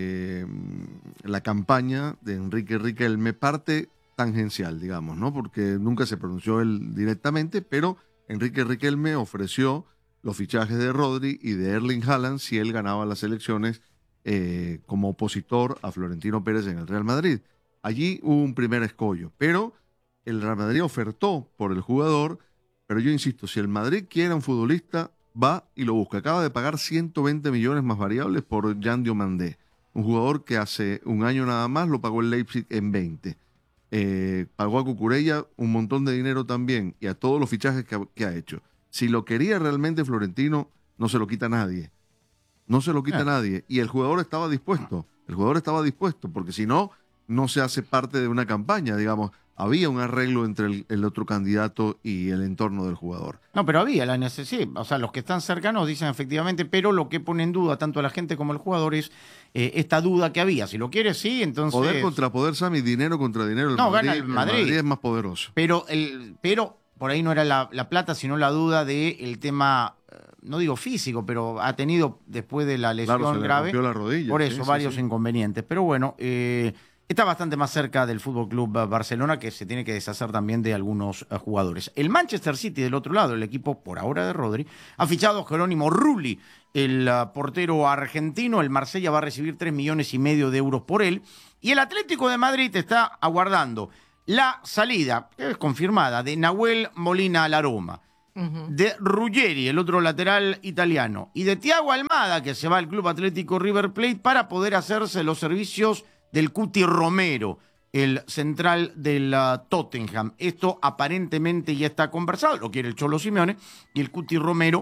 la campaña de Enrique Riquelme, parte tangencial, digamos, ¿no? Porque nunca se pronunció él directamente, pero Enrique Riquelme ofreció los fichajes de Rodri y de Erling Haaland si él ganaba las elecciones como opositor a Florentino Pérez en el Real Madrid. Allí hubo un primer escollo, pero el Real Madrid ofertó por el jugador, pero yo insisto, si el Madrid quiere un futbolista, va y lo busca. Acaba de pagar 120 millones más variables por Jan Diomandé, un jugador que hace un año nada más lo pagó el Leipzig en 20. Pagó a Cucurella un montón de dinero también y a todos los fichajes que ha hecho. Si lo quería realmente Florentino, no se lo quita nadie. No se lo quita nadie. Y el jugador estaba dispuesto. El jugador estaba dispuesto, porque si no, no se hace parte de una campaña, digamos. Había un arreglo entre el otro candidato y el entorno del jugador. No, pero había la necesidad. O sea, los que están cercanos dicen efectivamente, pero lo que pone en duda tanto a la gente como al jugador es esta duda que había. Si lo quiere, sí, entonces... Poder contra poder, Sammy, dinero contra dinero. No, gana el Madrid. El Madrid es más poderoso. Pero por ahí no era la plata, sino la duda del tema, no digo físico, pero ha tenido después de la lesión se le grave. rompió la rodilla, por eso, sí, varios sí. inconvenientes. Pero bueno, está bastante más cerca del FC Barcelona, que se tiene que deshacer también de algunos jugadores. El Manchester City, del otro lado, el equipo por ahora de Rodri, ha fichado a Jerónimo Rulli, el portero argentino. El Marsella va a recibir 3,5 millones de euros por él. Y el Atlético de Madrid está aguardando la salida, que es confirmada, de Nahuel Molina a la Roma, de Ruggeri, el otro lateral italiano, y de Thiago Almada, que se va al Club Atlético River Plate para poder hacerse los servicios del Cuti Romero, el central del Tottenham. Esto aparentemente ya está conversado, lo quiere el Cholo Simeone, y el Cuti Romero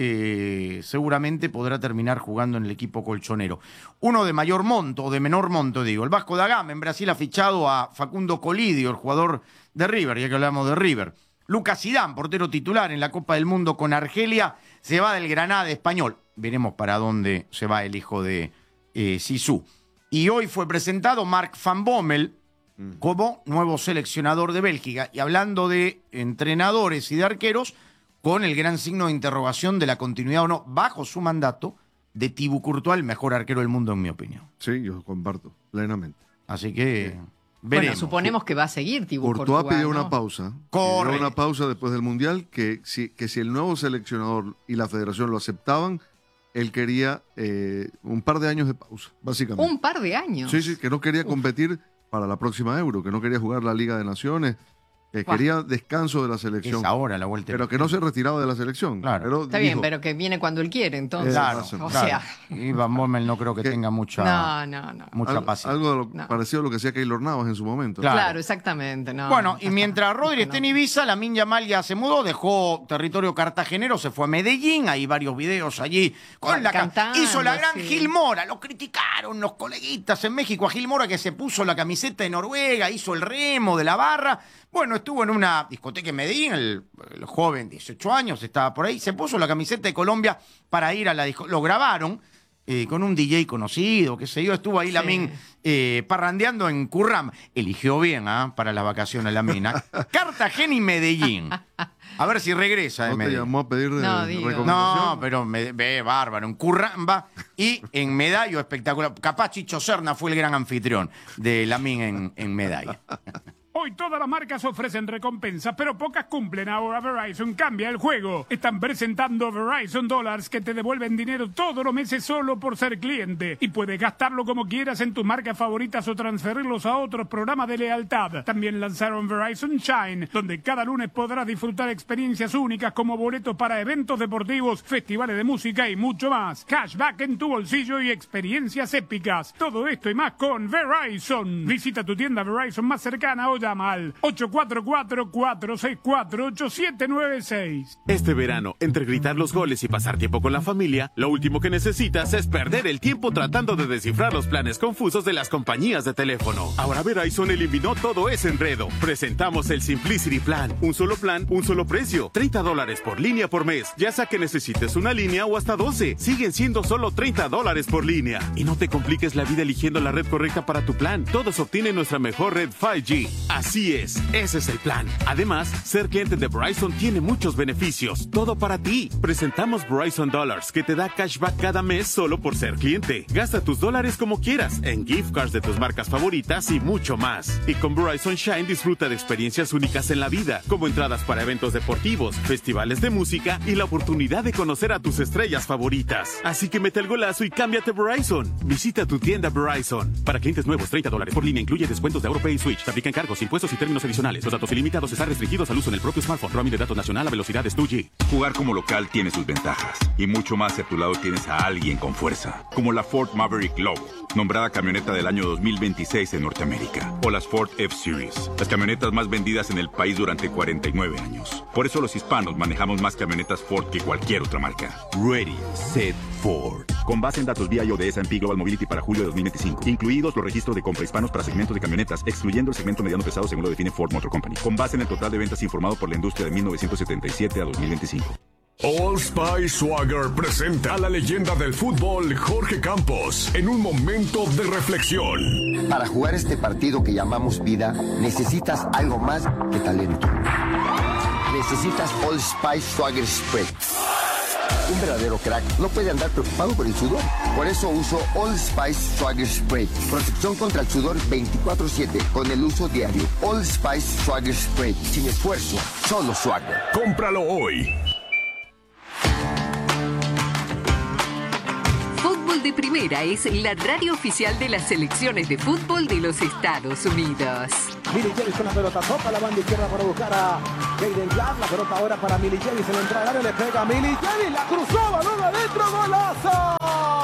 seguramente podrá terminar jugando en el equipo colchonero. Uno de mayor monto, o de menor monto, digo. El Vasco da Gama en Brasil ha fichado a Facundo Colidio, el jugador de River, ya que hablamos de River. Lucas Zidane, portero titular en la Copa del Mundo con Argelia, se va del Granada español. Veremos para dónde se va el hijo de Zizou. Y hoy fue presentado Mark van Bommel como nuevo seleccionador de Bélgica. Y hablando de entrenadores y de arqueros, con el gran signo de interrogación de la continuidad o no, bajo su mandato, de Thibaut Courtois, el mejor arquero del mundo, en mi opinión. Sí, yo comparto plenamente. Así que veremos. Bueno, suponemos que va a seguir Thibaut Courtois. Courtois pidió ¿no? una pausa. Corre. Pidió una pausa después del Mundial, que si el nuevo seleccionador y la federación lo aceptaban, él quería un par de años de pausa, básicamente. ¿Un par de años? Sí, que no quería competir para la próxima Euro, que no quería jugar la Liga de Naciones, que quería descanso de la selección. Es ahora la vuelta. Pero que no se retiraba de la selección. Claro. Pero Está bien, pero que viene cuando él quiere, entonces. Claro, o sea. Y Van Bommel no creo que tenga mucha paciencia. Algo de parecido a lo que hacía Keylor Navas en su momento. Claro, exactamente. No, bueno, y mientras Rodri esté en Ibiza, Lamine Yamal ya se mudó, dejó territorio cartagenero, se fue a Medellín, hay varios videos allí con cantando, hizo la gran sí. Gil Mora, lo criticaron los coleguitas en México a Gil Mora, que se puso la camiseta de Noruega, hizo el remo de la barra. Bueno, estuvo en una discoteca en Medellín, el joven, 18 años, estaba por ahí, se puso la camiseta de Colombia para ir a la discoteca. Lo grabaron con un DJ conocido, qué sé yo, estuvo ahí Lamine parrandeando en Curram. Eligió bien para las vacaciones Lamine. Cartagena y Medellín. A ver si regresa de Medellín. ¿No te llamó a pedir recomendación? No, pero ve bárbaro. En Curramba y en Medallo, espectacular. Capaz Chicho Serna fue el gran anfitrión de Lamine en Medalla. Hoy todas las marcas ofrecen recompensas, pero pocas cumplen. Ahora Verizon cambia el juego. Están presentando Verizon Dollars, que te devuelven dinero todos los meses solo por ser cliente. Y puedes gastarlo como quieras en tus marcas favoritas o transferirlos a otros programas de lealtad. También lanzaron Verizon Shine, donde cada lunes podrás disfrutar experiencias únicas como boletos para eventos deportivos, festivales de música y mucho más. Cashback en tu bolsillo y experiencias épicas. Todo esto y más con Verizon. Visita tu tienda Verizon más cercana o llama al 844-464-8796. Este verano, entre gritar los goles y pasar tiempo con la familia, lo último que necesitas es perder el tiempo tratando de descifrar los planes confusos de las compañías de teléfono. Ahora Verizon eliminó todo ese enredo. Presentamos el Simplicity Plan. Un solo plan, un solo precio. $30 por línea por mes. Ya sea que necesites una línea o hasta 12. Siguen siendo solo $30 por línea. Y no te compliques la vida eligiendo la red correcta para tu plan. Todos obtienen nuestra mejor red 5G. Así es, ese es el plan. Además, ser cliente de Verizon tiene muchos beneficios. Todo para ti. Presentamos Verizon Dollars, que te da cashback cada mes solo por ser cliente. Gasta tus dólares como quieras, en gift cards de tus marcas favoritas y mucho más. Y con Verizon Shine disfruta de experiencias únicas en la vida, como entradas para eventos deportivos, festivales de música y la oportunidad de conocer a tus estrellas favoritas. Así que mete el golazo y cámbiate a Verizon. Visita tu tienda Verizon. Para clientes nuevos, $30 por línea incluye descuentos de AutoPay y Switch. Te aplican cargos, impuestos y términos adicionales. Los datos ilimitados están restringidos al uso en el propio smartphone. Roaming de datos nacional a velocidades 2G. Jugar como local tiene sus ventajas. Y mucho más si a tu lado tienes a alguien con fuerza. Como la Ford Maverick Lobo, nombrada camioneta del año 2026 en Norteamérica. O las Ford F-Series, las camionetas más vendidas en el país durante 49 años. Por eso los hispanos manejamos más camionetas Ford que cualquier otra marca. Ready, Set, Ford. Con base en datos BIO de S&P Global Mobility para julio de 2025. Incluidos los registros de compra hispanos para segmentos de camionetas, excluyendo el segmento mediano pesado según lo define Ford Motor Company. Con base en el total de ventas informado por la industria de 1977 a 2025. Old Spice Swagger presenta a la leyenda del fútbol Jorge Campos en un momento de reflexión. Para jugar este partido que llamamos vida, necesitas algo más que talento. necesitas Old Spice Swagger Spray. Un verdadero crack no puede andar preocupado por el sudor. Por eso uso Old Spice Swagger Spray. Protección contra el sudor 24/7 con el uso diario. Old Spice Swagger Spray. Sin esfuerzo, solo swagger. Cómpralo hoy. Fútbol de Primera es la radio oficial de las selecciones de fútbol de los Estados Unidos. Milicevic con la pelota, toca la banda izquierda para buscar a Jaden Clark. La pelota ahora para Milicevic, en la entrada del área le pega a Milicevic, la cruzó, balón adentro, golazo.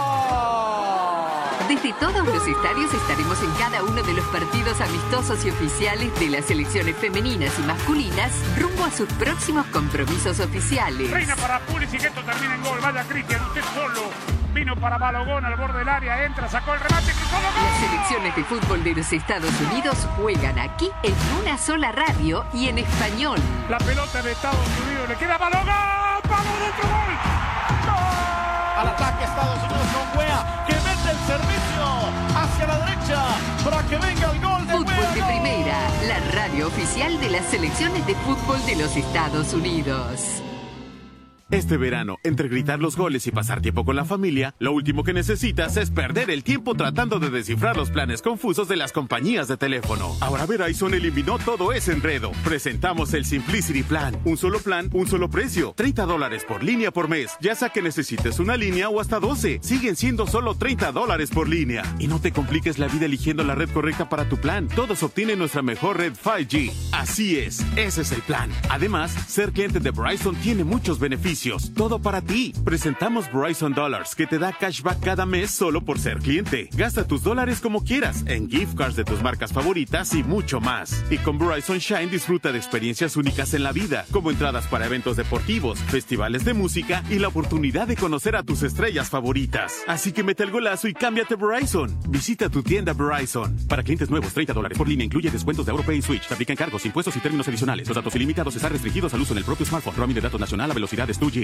Desde todos los estadios estaremos en cada uno de los partidos amistosos y oficiales de las selecciones femeninas y masculinas rumbo a sus próximos compromisos oficiales. Reina para Pulisic, esto termina en gol. Vaya Cristian, usted solo. Vino para Balogón al borde del área, entra, sacó el remate, cruzó el gol. Las selecciones de fútbol de los Estados Unidos juegan aquí en una sola radio y en español. La pelota de Estados Unidos le queda a Balogón. ¡Vamos dentro, gol! ¡Gol! Al ataque Estados Unidos con Weah, que mete el servicio hacia la derecha para que venga el gol de Fútbol Weah. de Primera, la radio oficial de las selecciones de fútbol de los Estados Unidos. Este verano, entre gritar los goles y pasar tiempo con la familia, lo último que necesitas es perder el tiempo tratando de descifrar los planes confusos de las compañías de teléfono. Ahora Verizon eliminó todo ese enredo. Presentamos el Simplicity Plan. Un solo plan, un solo precio. $30 por línea por mes. Ya sea que necesites una línea o hasta 12. Siguen siendo solo $30 por línea. Y no te compliques la vida eligiendo la red correcta para tu plan. Todos obtienen nuestra mejor red 5G. Así es, ese es el plan. Además, ser cliente de Verizon tiene muchos beneficios. Todo para ti. Presentamos Verizon Dollars, que te da cashback cada mes solo por ser cliente. Gasta tus dólares como quieras, en gift cards de tus marcas favoritas y mucho más. Y con Verizon Shine disfruta de experiencias únicas en la vida, como entradas para eventos deportivos, festivales de música y la oportunidad de conocer a tus estrellas favoritas. Así que mete el golazo y cámbiate Verizon. Visita tu tienda Verizon. Para clientes nuevos, $30 por línea incluye descuentos de AutoPay y Switch. Se aplican cargos, impuestos y términos adicionales. Los datos ilimitados están restringidos al uso en el propio smartphone. Roaming de datos nacional a velocidades 2G.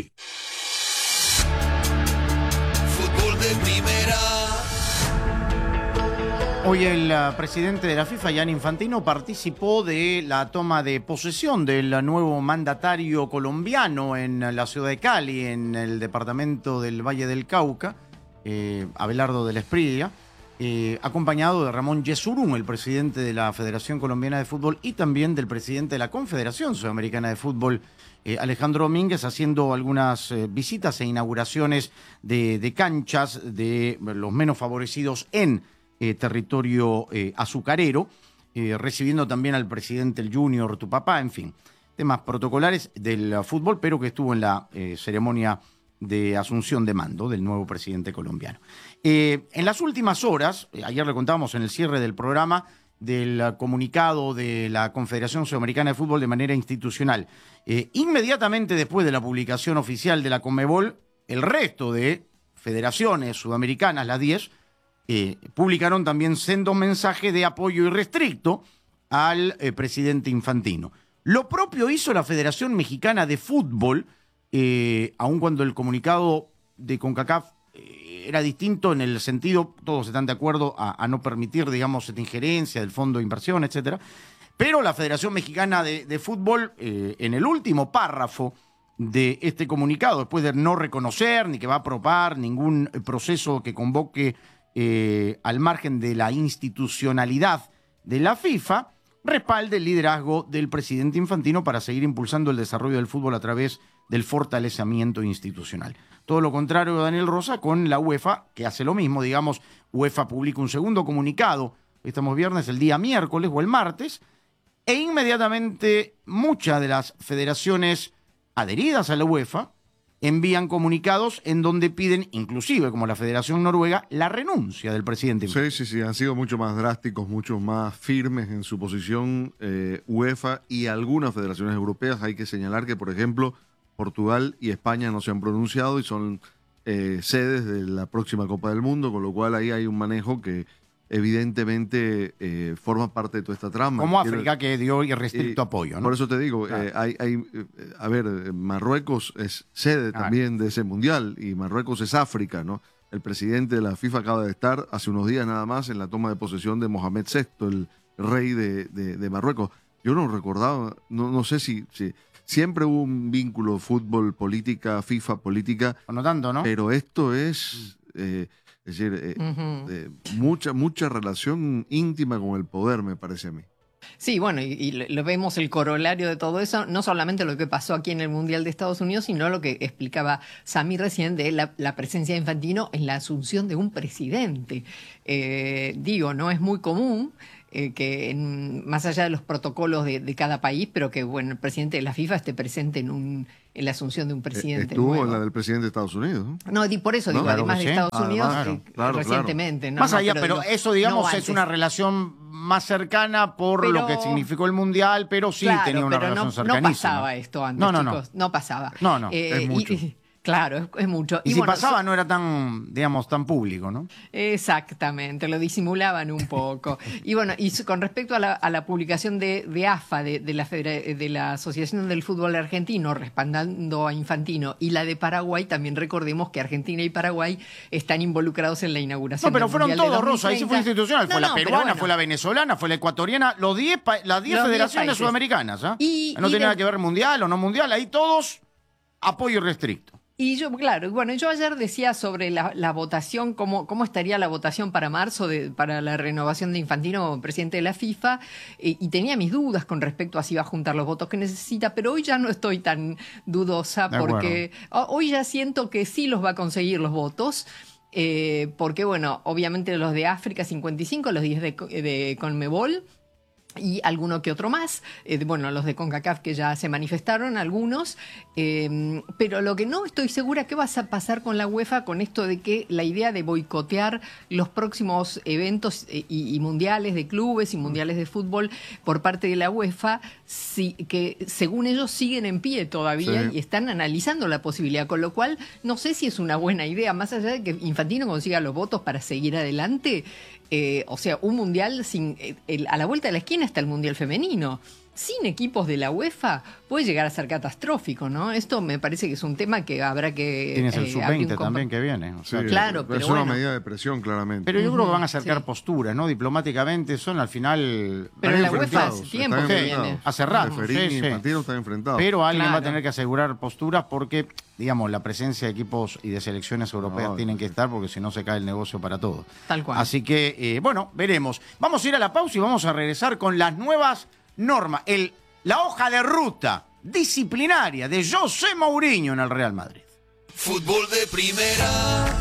Fútbol de Primera. Hoy el presidente de la FIFA, Gianni Infantino, participó de la toma de posesión del nuevo mandatario colombiano en la ciudad de Cali, en el departamento del Valle del Cauca, Abelardo del Espriella, acompañado de Ramón Yesurún, el presidente de la Federación Colombiana de Fútbol, y también del presidente de la Confederación Sudamericana de Fútbol, Alejandro Domínguez, haciendo algunas visitas e inauguraciones de canchas de los menos favorecidos en territorio azucarero, recibiendo también al presidente el Junior, tu papá, en fin, temas protocolares del fútbol, pero que estuvo en la ceremonia de asunción de mando del nuevo presidente colombiano. En las últimas horas, ayer le contábamos en el cierre del programa, del comunicado de la Confederación Sudamericana de Fútbol de manera institucional. Inmediatamente después de la publicación oficial de la Conmebol, el resto de federaciones sudamericanas, las 10, publicaron también sendos mensajes de apoyo irrestricto al presidente Infantino. Lo propio hizo la Federación Mexicana de Fútbol, aun cuando el comunicado de CONCACAF era distinto en el sentido, todos están de acuerdo a no permitir, digamos, esta injerencia del fondo de inversión, etcétera. Pero la Federación Mexicana de Fútbol, en el último párrafo de este comunicado, después de no reconocer ni que va a aprobar ningún proceso que convoque al margen de la institucionalidad de la FIFA, respalda el liderazgo del presidente Infantino para seguir impulsando el desarrollo del fútbol a través del fortalecimiento institucional. Todo lo contrario, Daniel Rosa, con la UEFA, que hace lo mismo, digamos, UEFA publica un segundo comunicado, hoy estamos viernes, el día miércoles o el martes, e inmediatamente muchas de las federaciones adheridas a la UEFA envían comunicados en donde piden, inclusive como la Federación Noruega, la renuncia del presidente. Sí, han sido mucho más drásticos, mucho más firmes en su posición UEFA y algunas federaciones europeas. Hay que señalar que, por ejemplo, Portugal y España no se han pronunciado y son sedes de la próxima Copa del Mundo, con lo cual ahí hay un manejo que evidentemente forma parte de toda esta trama. Como África, que dio irrestricto apoyo, ¿no? Por eso te digo, claro. A ver, Marruecos es sede también de ese mundial y Marruecos es África, ¿no? El presidente de la FIFA acaba de estar hace unos días nada más en la toma de posesión de Mohamed VI, el rey de Marruecos. Yo no recordaba, no sé si siempre hubo un vínculo fútbol, política, FIFA, política. No tanto, ¿no? Pero esto es decir, mucha relación íntima con el poder, me parece a mí. Sí, bueno, y lo vemos el corolario de todo eso, no solamente lo que pasó aquí en el Mundial de Estados Unidos, sino lo que explicaba Sami recién de la presencia de Infantino en la asunción de un presidente. No es muy común que más allá de los protocolos de cada país, pero que bueno, el presidente de la FIFA esté presente en la asunción de un presidente Estuvo nuevo. en la del presidente de Estados Unidos, ¿no? No, por eso digo, Claro además que de sí. Estados Unidos, Claro. recientemente. No, más allá, pero pero digo, eso, digamos, no es antes. una relación más cercana por Pero- lo que significó el Mundial, pero sí Claro, tenía una pero relación no cercanísima. pasaba esto antes, chicos. No pasaba. No, es mucho. Claro, es mucho. Y si bueno, pasaba no era tan, digamos, tan público, ¿no? Exactamente, lo disimulaban un poco. Y bueno, con respecto a la publicación de AFA, de la Asociación del Fútbol Argentino, respaldando a Infantino, y la de Paraguay, también recordemos que Argentina y Paraguay están involucrados en la inauguración. No, pero del fueron Mundial de todos, Rosa, ahí sí fue 2030. institucional. Fue la pero peruana, bueno. fue la venezolana, fue la ecuatoriana, las 10 Los 10 federaciones países. sudamericanas. ¿Ah? Y no tiene de- nada que ver mundial o no mundial, ahí todos apoyo irrestricto. Y yo, claro, bueno, yo ayer decía sobre la votación, cómo estaría la votación para marzo para la renovación de Infantino, presidente de la FIFA, y tenía mis dudas con respecto a si iba a juntar los votos que necesita, pero hoy ya no estoy tan dudosa De porque hoy ya siento que sí los va a conseguir los votos. Porque, bueno, obviamente los de África 55, los 10 de Conmebol, y alguno que otro más, los de CONCACAF que ya se manifestaron, algunos, pero lo que no estoy segura, ¿qué va a pasar con la UEFA con esto de que la idea de boicotear los próximos eventos y mundiales de clubes y mundiales de fútbol por parte de la UEFA, que según ellos siguen en pie todavía y están analizando la posibilidad, con lo cual no sé si es una buena idea, más allá de que Infantino consiga los votos para seguir adelante. Un mundial a la vuelta de la esquina está el mundial femenino. Sin equipos de la UEFA puede llegar a ser catastrófico, ¿no? Esto me parece que es un tema que habrá que... Tienes el sub-20 también que viene. O sea, claro, pero es una medida de presión, claramente. Pero yo creo que van a acercar posturas, ¿no? Diplomáticamente son al final... Pero están la UEFA enfrentados. hace tiempo Están que enfrentados. viene. Hace rato. Referí y Infantino están enfrentados. Pero alguien va a Claro. tener que asegurar posturas porque, digamos, la presencia de equipos y de selecciones europeas tienen que estar porque si no se cae el negocio para todos. Tal cual. Así que, veremos. Vamos a ir a la pausa y vamos a regresar con las nuevas normas. La hoja de ruta disciplinaria de José Mourinho en el Real Madrid. Fútbol de primera.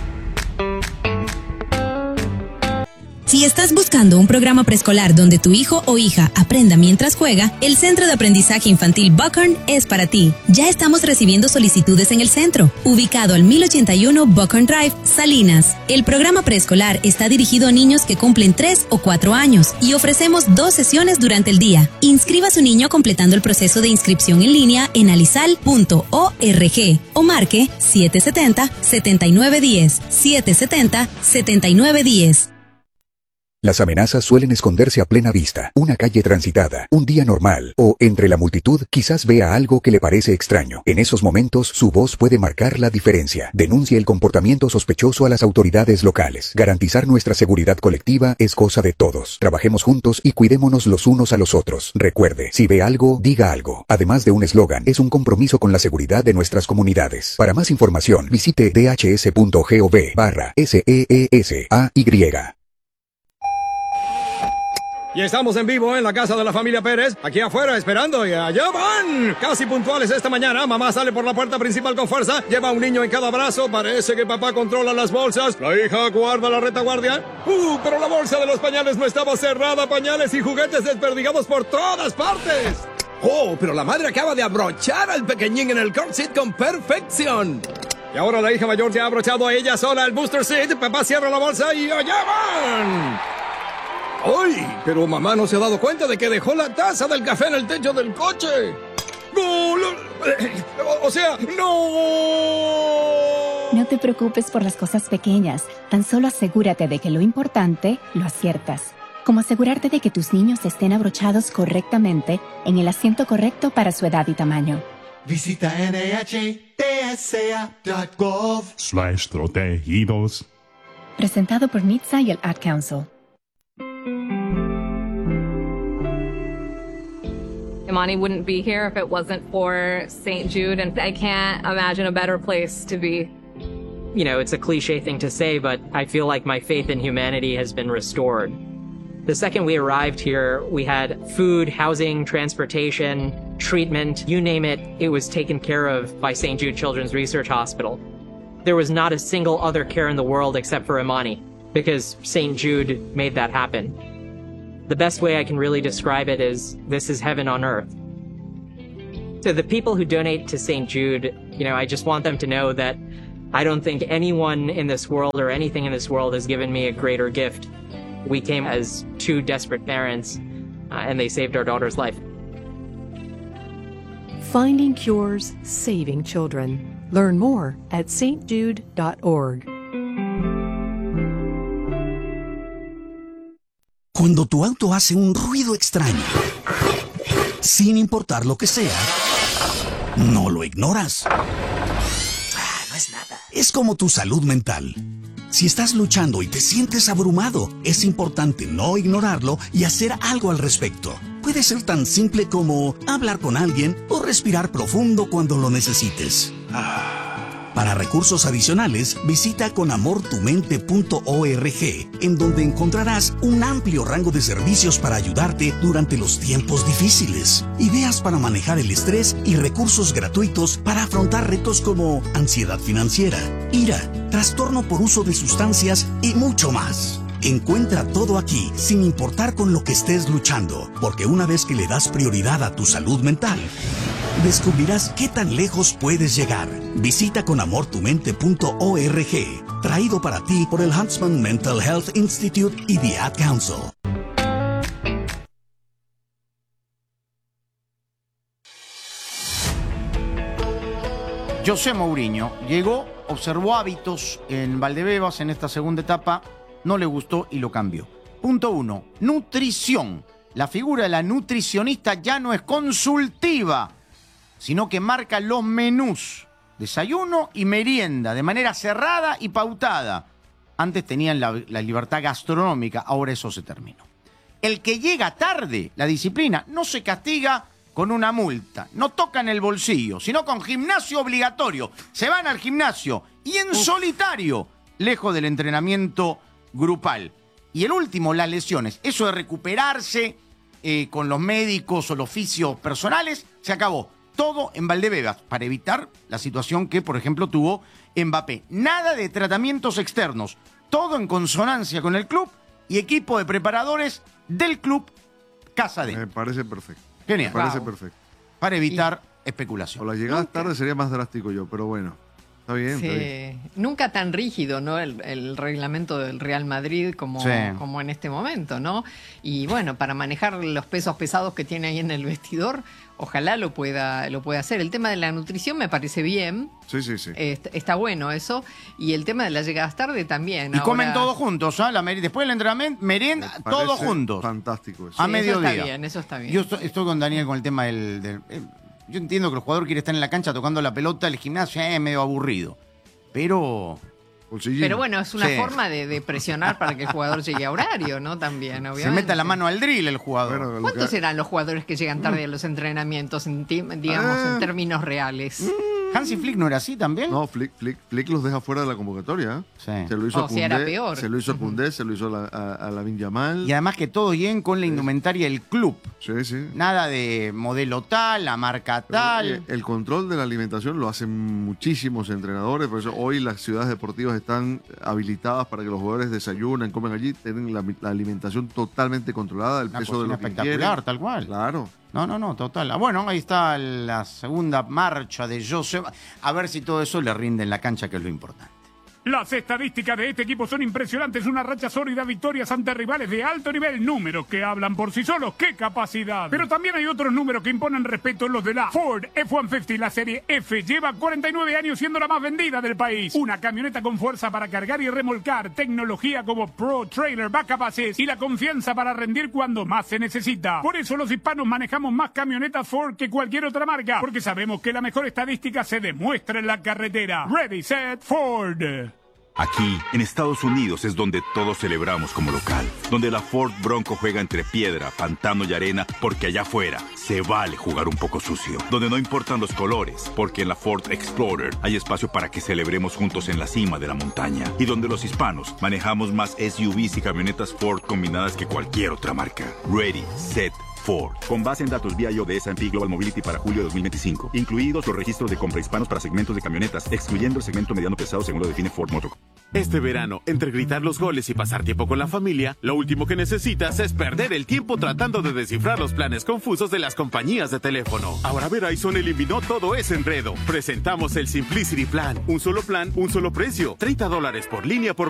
Si estás buscando un programa preescolar donde tu hijo o hija aprenda mientras juega, el Centro de Aprendizaje Infantil Buckhorn es para ti. Ya estamos recibiendo solicitudes en el centro, ubicado al 1081 Buckhorn Drive, Salinas. El programa preescolar está dirigido a niños que cumplen 3 o 4 años y ofrecemos 2 sesiones durante el día. Inscriba a su niño completando el proceso de inscripción en línea en alisal.org o marque 770-7910, 770-7910. Las amenazas suelen esconderse a plena vista, una calle transitada, un día normal, o entre la multitud quizás vea algo que le parece extraño. En esos momentos, su voz puede marcar la diferencia. Denuncie el comportamiento sospechoso a las autoridades locales. Garantizar nuestra seguridad colectiva es cosa de todos. Trabajemos juntos y cuidémonos los unos a los otros. Recuerde, si ve algo, diga algo. Además de un eslogan, es un compromiso con la seguridad de nuestras comunidades. Para más información, visite dhs.gov/SEESAY. Y estamos en vivo en la casa de la familia Pérez, aquí afuera esperando y allá van. Casi puntuales esta mañana, mamá sale por la puerta principal con fuerza, lleva un niño en cada brazo, parece que papá controla las bolsas, la hija guarda la retaguardia. Pero la bolsa de los pañales no estaba cerrada, pañales y juguetes desperdigados por todas partes. Oh, pero la madre acaba de abrochar al pequeñín en el car seat con perfección. Y ahora la hija mayor ya ha abrochado a ella sola el booster seat, papá cierra la bolsa y allá van. ¡Ay! Pero mamá no se ha dado cuenta de que dejó la taza del café en el techo del coche. ¡No! O sea, ¡no! No te preocupes por las cosas pequeñas. Tan solo asegúrate de que lo importante lo aciertas. Como asegurarte de que tus niños estén abrochados correctamente en el asiento correcto para su edad y tamaño. Visita NHTSA.gov/protegidos. Presentado por NHTSA y el Ad Council. Imani wouldn't be here if it wasn't for St. Jude, and I can't imagine a better place to be. You know, it's a cliche thing to say, but I feel like my faith in humanity has been restored. The second we arrived here, we had food, housing, transportation, treatment, you name it, it was taken care of by St. Jude Children's Research Hospital. There was not a single other care in the world except for Imani, because St. Jude made that happen. The best way I can really describe it is, this is heaven on earth. To the people who donate to St. Jude, you know, I just want them to know that I don't think anyone in this world or anything in this world has given me a greater gift. We came as two desperate parents, and they saved our daughter's life. Finding cures, saving children. Learn more at stjude.org. Cuando tu auto hace un ruido extraño, sin importar lo que sea, no lo ignoras. No es nada. Es como tu salud mental. Si estás luchando y te sientes abrumado, es importante no ignorarlo y hacer algo al respecto. Puede ser tan simple como hablar con alguien o respirar profundo cuando lo necesites. Para recursos adicionales, visita conamortumente.org, en donde encontrarás un amplio rango de servicios para ayudarte durante los tiempos difíciles, ideas para manejar el estrés y recursos gratuitos para afrontar retos como ansiedad financiera, ira, trastorno por uso de sustancias y mucho más. Encuentra todo aquí, sin importar con lo que estés luchando, porque una vez que le das prioridad a tu salud mental, descubrirás qué tan lejos puedes llegar. Visita conamortumente.org, traído para ti por el Huntsman Mental Health Institute y The Ad Council. José Mourinho llegó, observó hábitos en Valdebebas en esta segunda etapa, no le gustó y lo cambió. Punto 1. Nutrición. La figura de la nutricionista ya no es consultiva, sino que marca los menús, desayuno y merienda, de manera cerrada y pautada. Antes tenían la libertad gastronómica, ahora eso se terminó. El que llega tarde, la disciplina, no se castiga con una multa, no tocan el bolsillo, sino con gimnasio obligatorio. Se van al gimnasio y en solitario, lejos del entrenamiento grupal. Y el último, las lesiones. Eso de recuperarse con los médicos o los fisios personales, se acabó. Todo en Valdebebas, para evitar la situación que, por ejemplo, tuvo Mbappé. Nada de tratamientos externos. Todo en consonancia con el club y equipo de preparadores del club Casa D. Me parece perfecto. Genial. Me parece perfecto. Para evitar especulación. O la llegada tarde sería más drástico yo, pero bueno. Está bien, sí. está bien. Nunca tan rígido, ¿no? El reglamento del Real Madrid como en este momento, ¿no? Y bueno, para manejar los pesos pesados que tiene ahí en el vestidor, ojalá lo pueda hacer. El tema de la nutrición me parece bien. Sí. Está bueno eso. Y el tema de las llegadas tarde también. Y ahora comen todos juntos, ¿eh? Después del entrenamiento, merienda, todos juntos. Fantástico eso. A mediodía. Eso está bien. Yo estoy con Daniel con el tema del yo entiendo que el jugador quiere estar en la cancha tocando la pelota, el gimnasio es medio aburrido. Pero bueno, es una forma de presionar para que el jugador llegue a horario, ¿no? También, obviamente. Se meta la mano al drill el jugador. Bueno, ¿cuántos serán los jugadores que llegan tarde a los entrenamientos, en términos reales? Hansi Flick no era así también. No, Flick los deja fuera de la convocatoria. Sí. Se lo hizo a Koundé, era peor. Se lo hizo a Koundé, se lo hizo a Lamine Yamal. Y además que todos lleguen con la indumentaria del club. Sí. Nada de modelo tal, la marca tal. El control de la alimentación lo hacen muchísimos entrenadores, por eso hoy las ciudades deportivas están habilitadas para que los jugadores desayunen, comen allí, tienen la alimentación totalmente controlada, el peso de lo que espectacular, quieren. Tal cual. Claro. No, total. Bueno, ahí está la segunda marcha de José. A ver si todo eso le rinde en la cancha, que es lo importante. Las estadísticas de este equipo son impresionantes, una racha sólida, victorias ante rivales de alto nivel, números que hablan por sí solos, ¡qué capacidad! Pero también hay otros números que imponen respeto, los de la Ford F-150, la serie F, lleva 49 años siendo la más vendida del país. Una camioneta con fuerza para cargar y remolcar, tecnología como Pro Trailer Backup Assist y la confianza para rendir cuando más se necesita. Por eso los hispanos manejamos más camionetas Ford que cualquier otra marca, porque sabemos que la mejor estadística se demuestra en la carretera. Ready, set, Ford. Aquí, en Estados Unidos, es donde todos celebramos como local. Donde la Ford Bronco juega entre piedra, pantano y arena, porque allá afuera se vale jugar un poco sucio. Donde no importan los colores, porque en la Ford Explorer hay espacio para que celebremos juntos en la cima de la montaña. Y donde los hispanos manejamos más SUVs y camionetas Ford combinadas que cualquier otra marca. Ready, set, Ford. Con base en datos BIO de S&P Global Mobility para julio de 2025. Incluidos los registros de compra hispanos para segmentos de camionetas, excluyendo el segmento mediano pesado según lo define Ford Motor. Este verano, entre gritar los goles y pasar tiempo con la familia, lo último que necesitas es perder el tiempo tratando de descifrar los planes confusos de las compañías de teléfono. Ahora Verizon eliminó todo ese enredo. Presentamos el Simplicity Plan. Un solo plan, un solo precio. $30 por línea por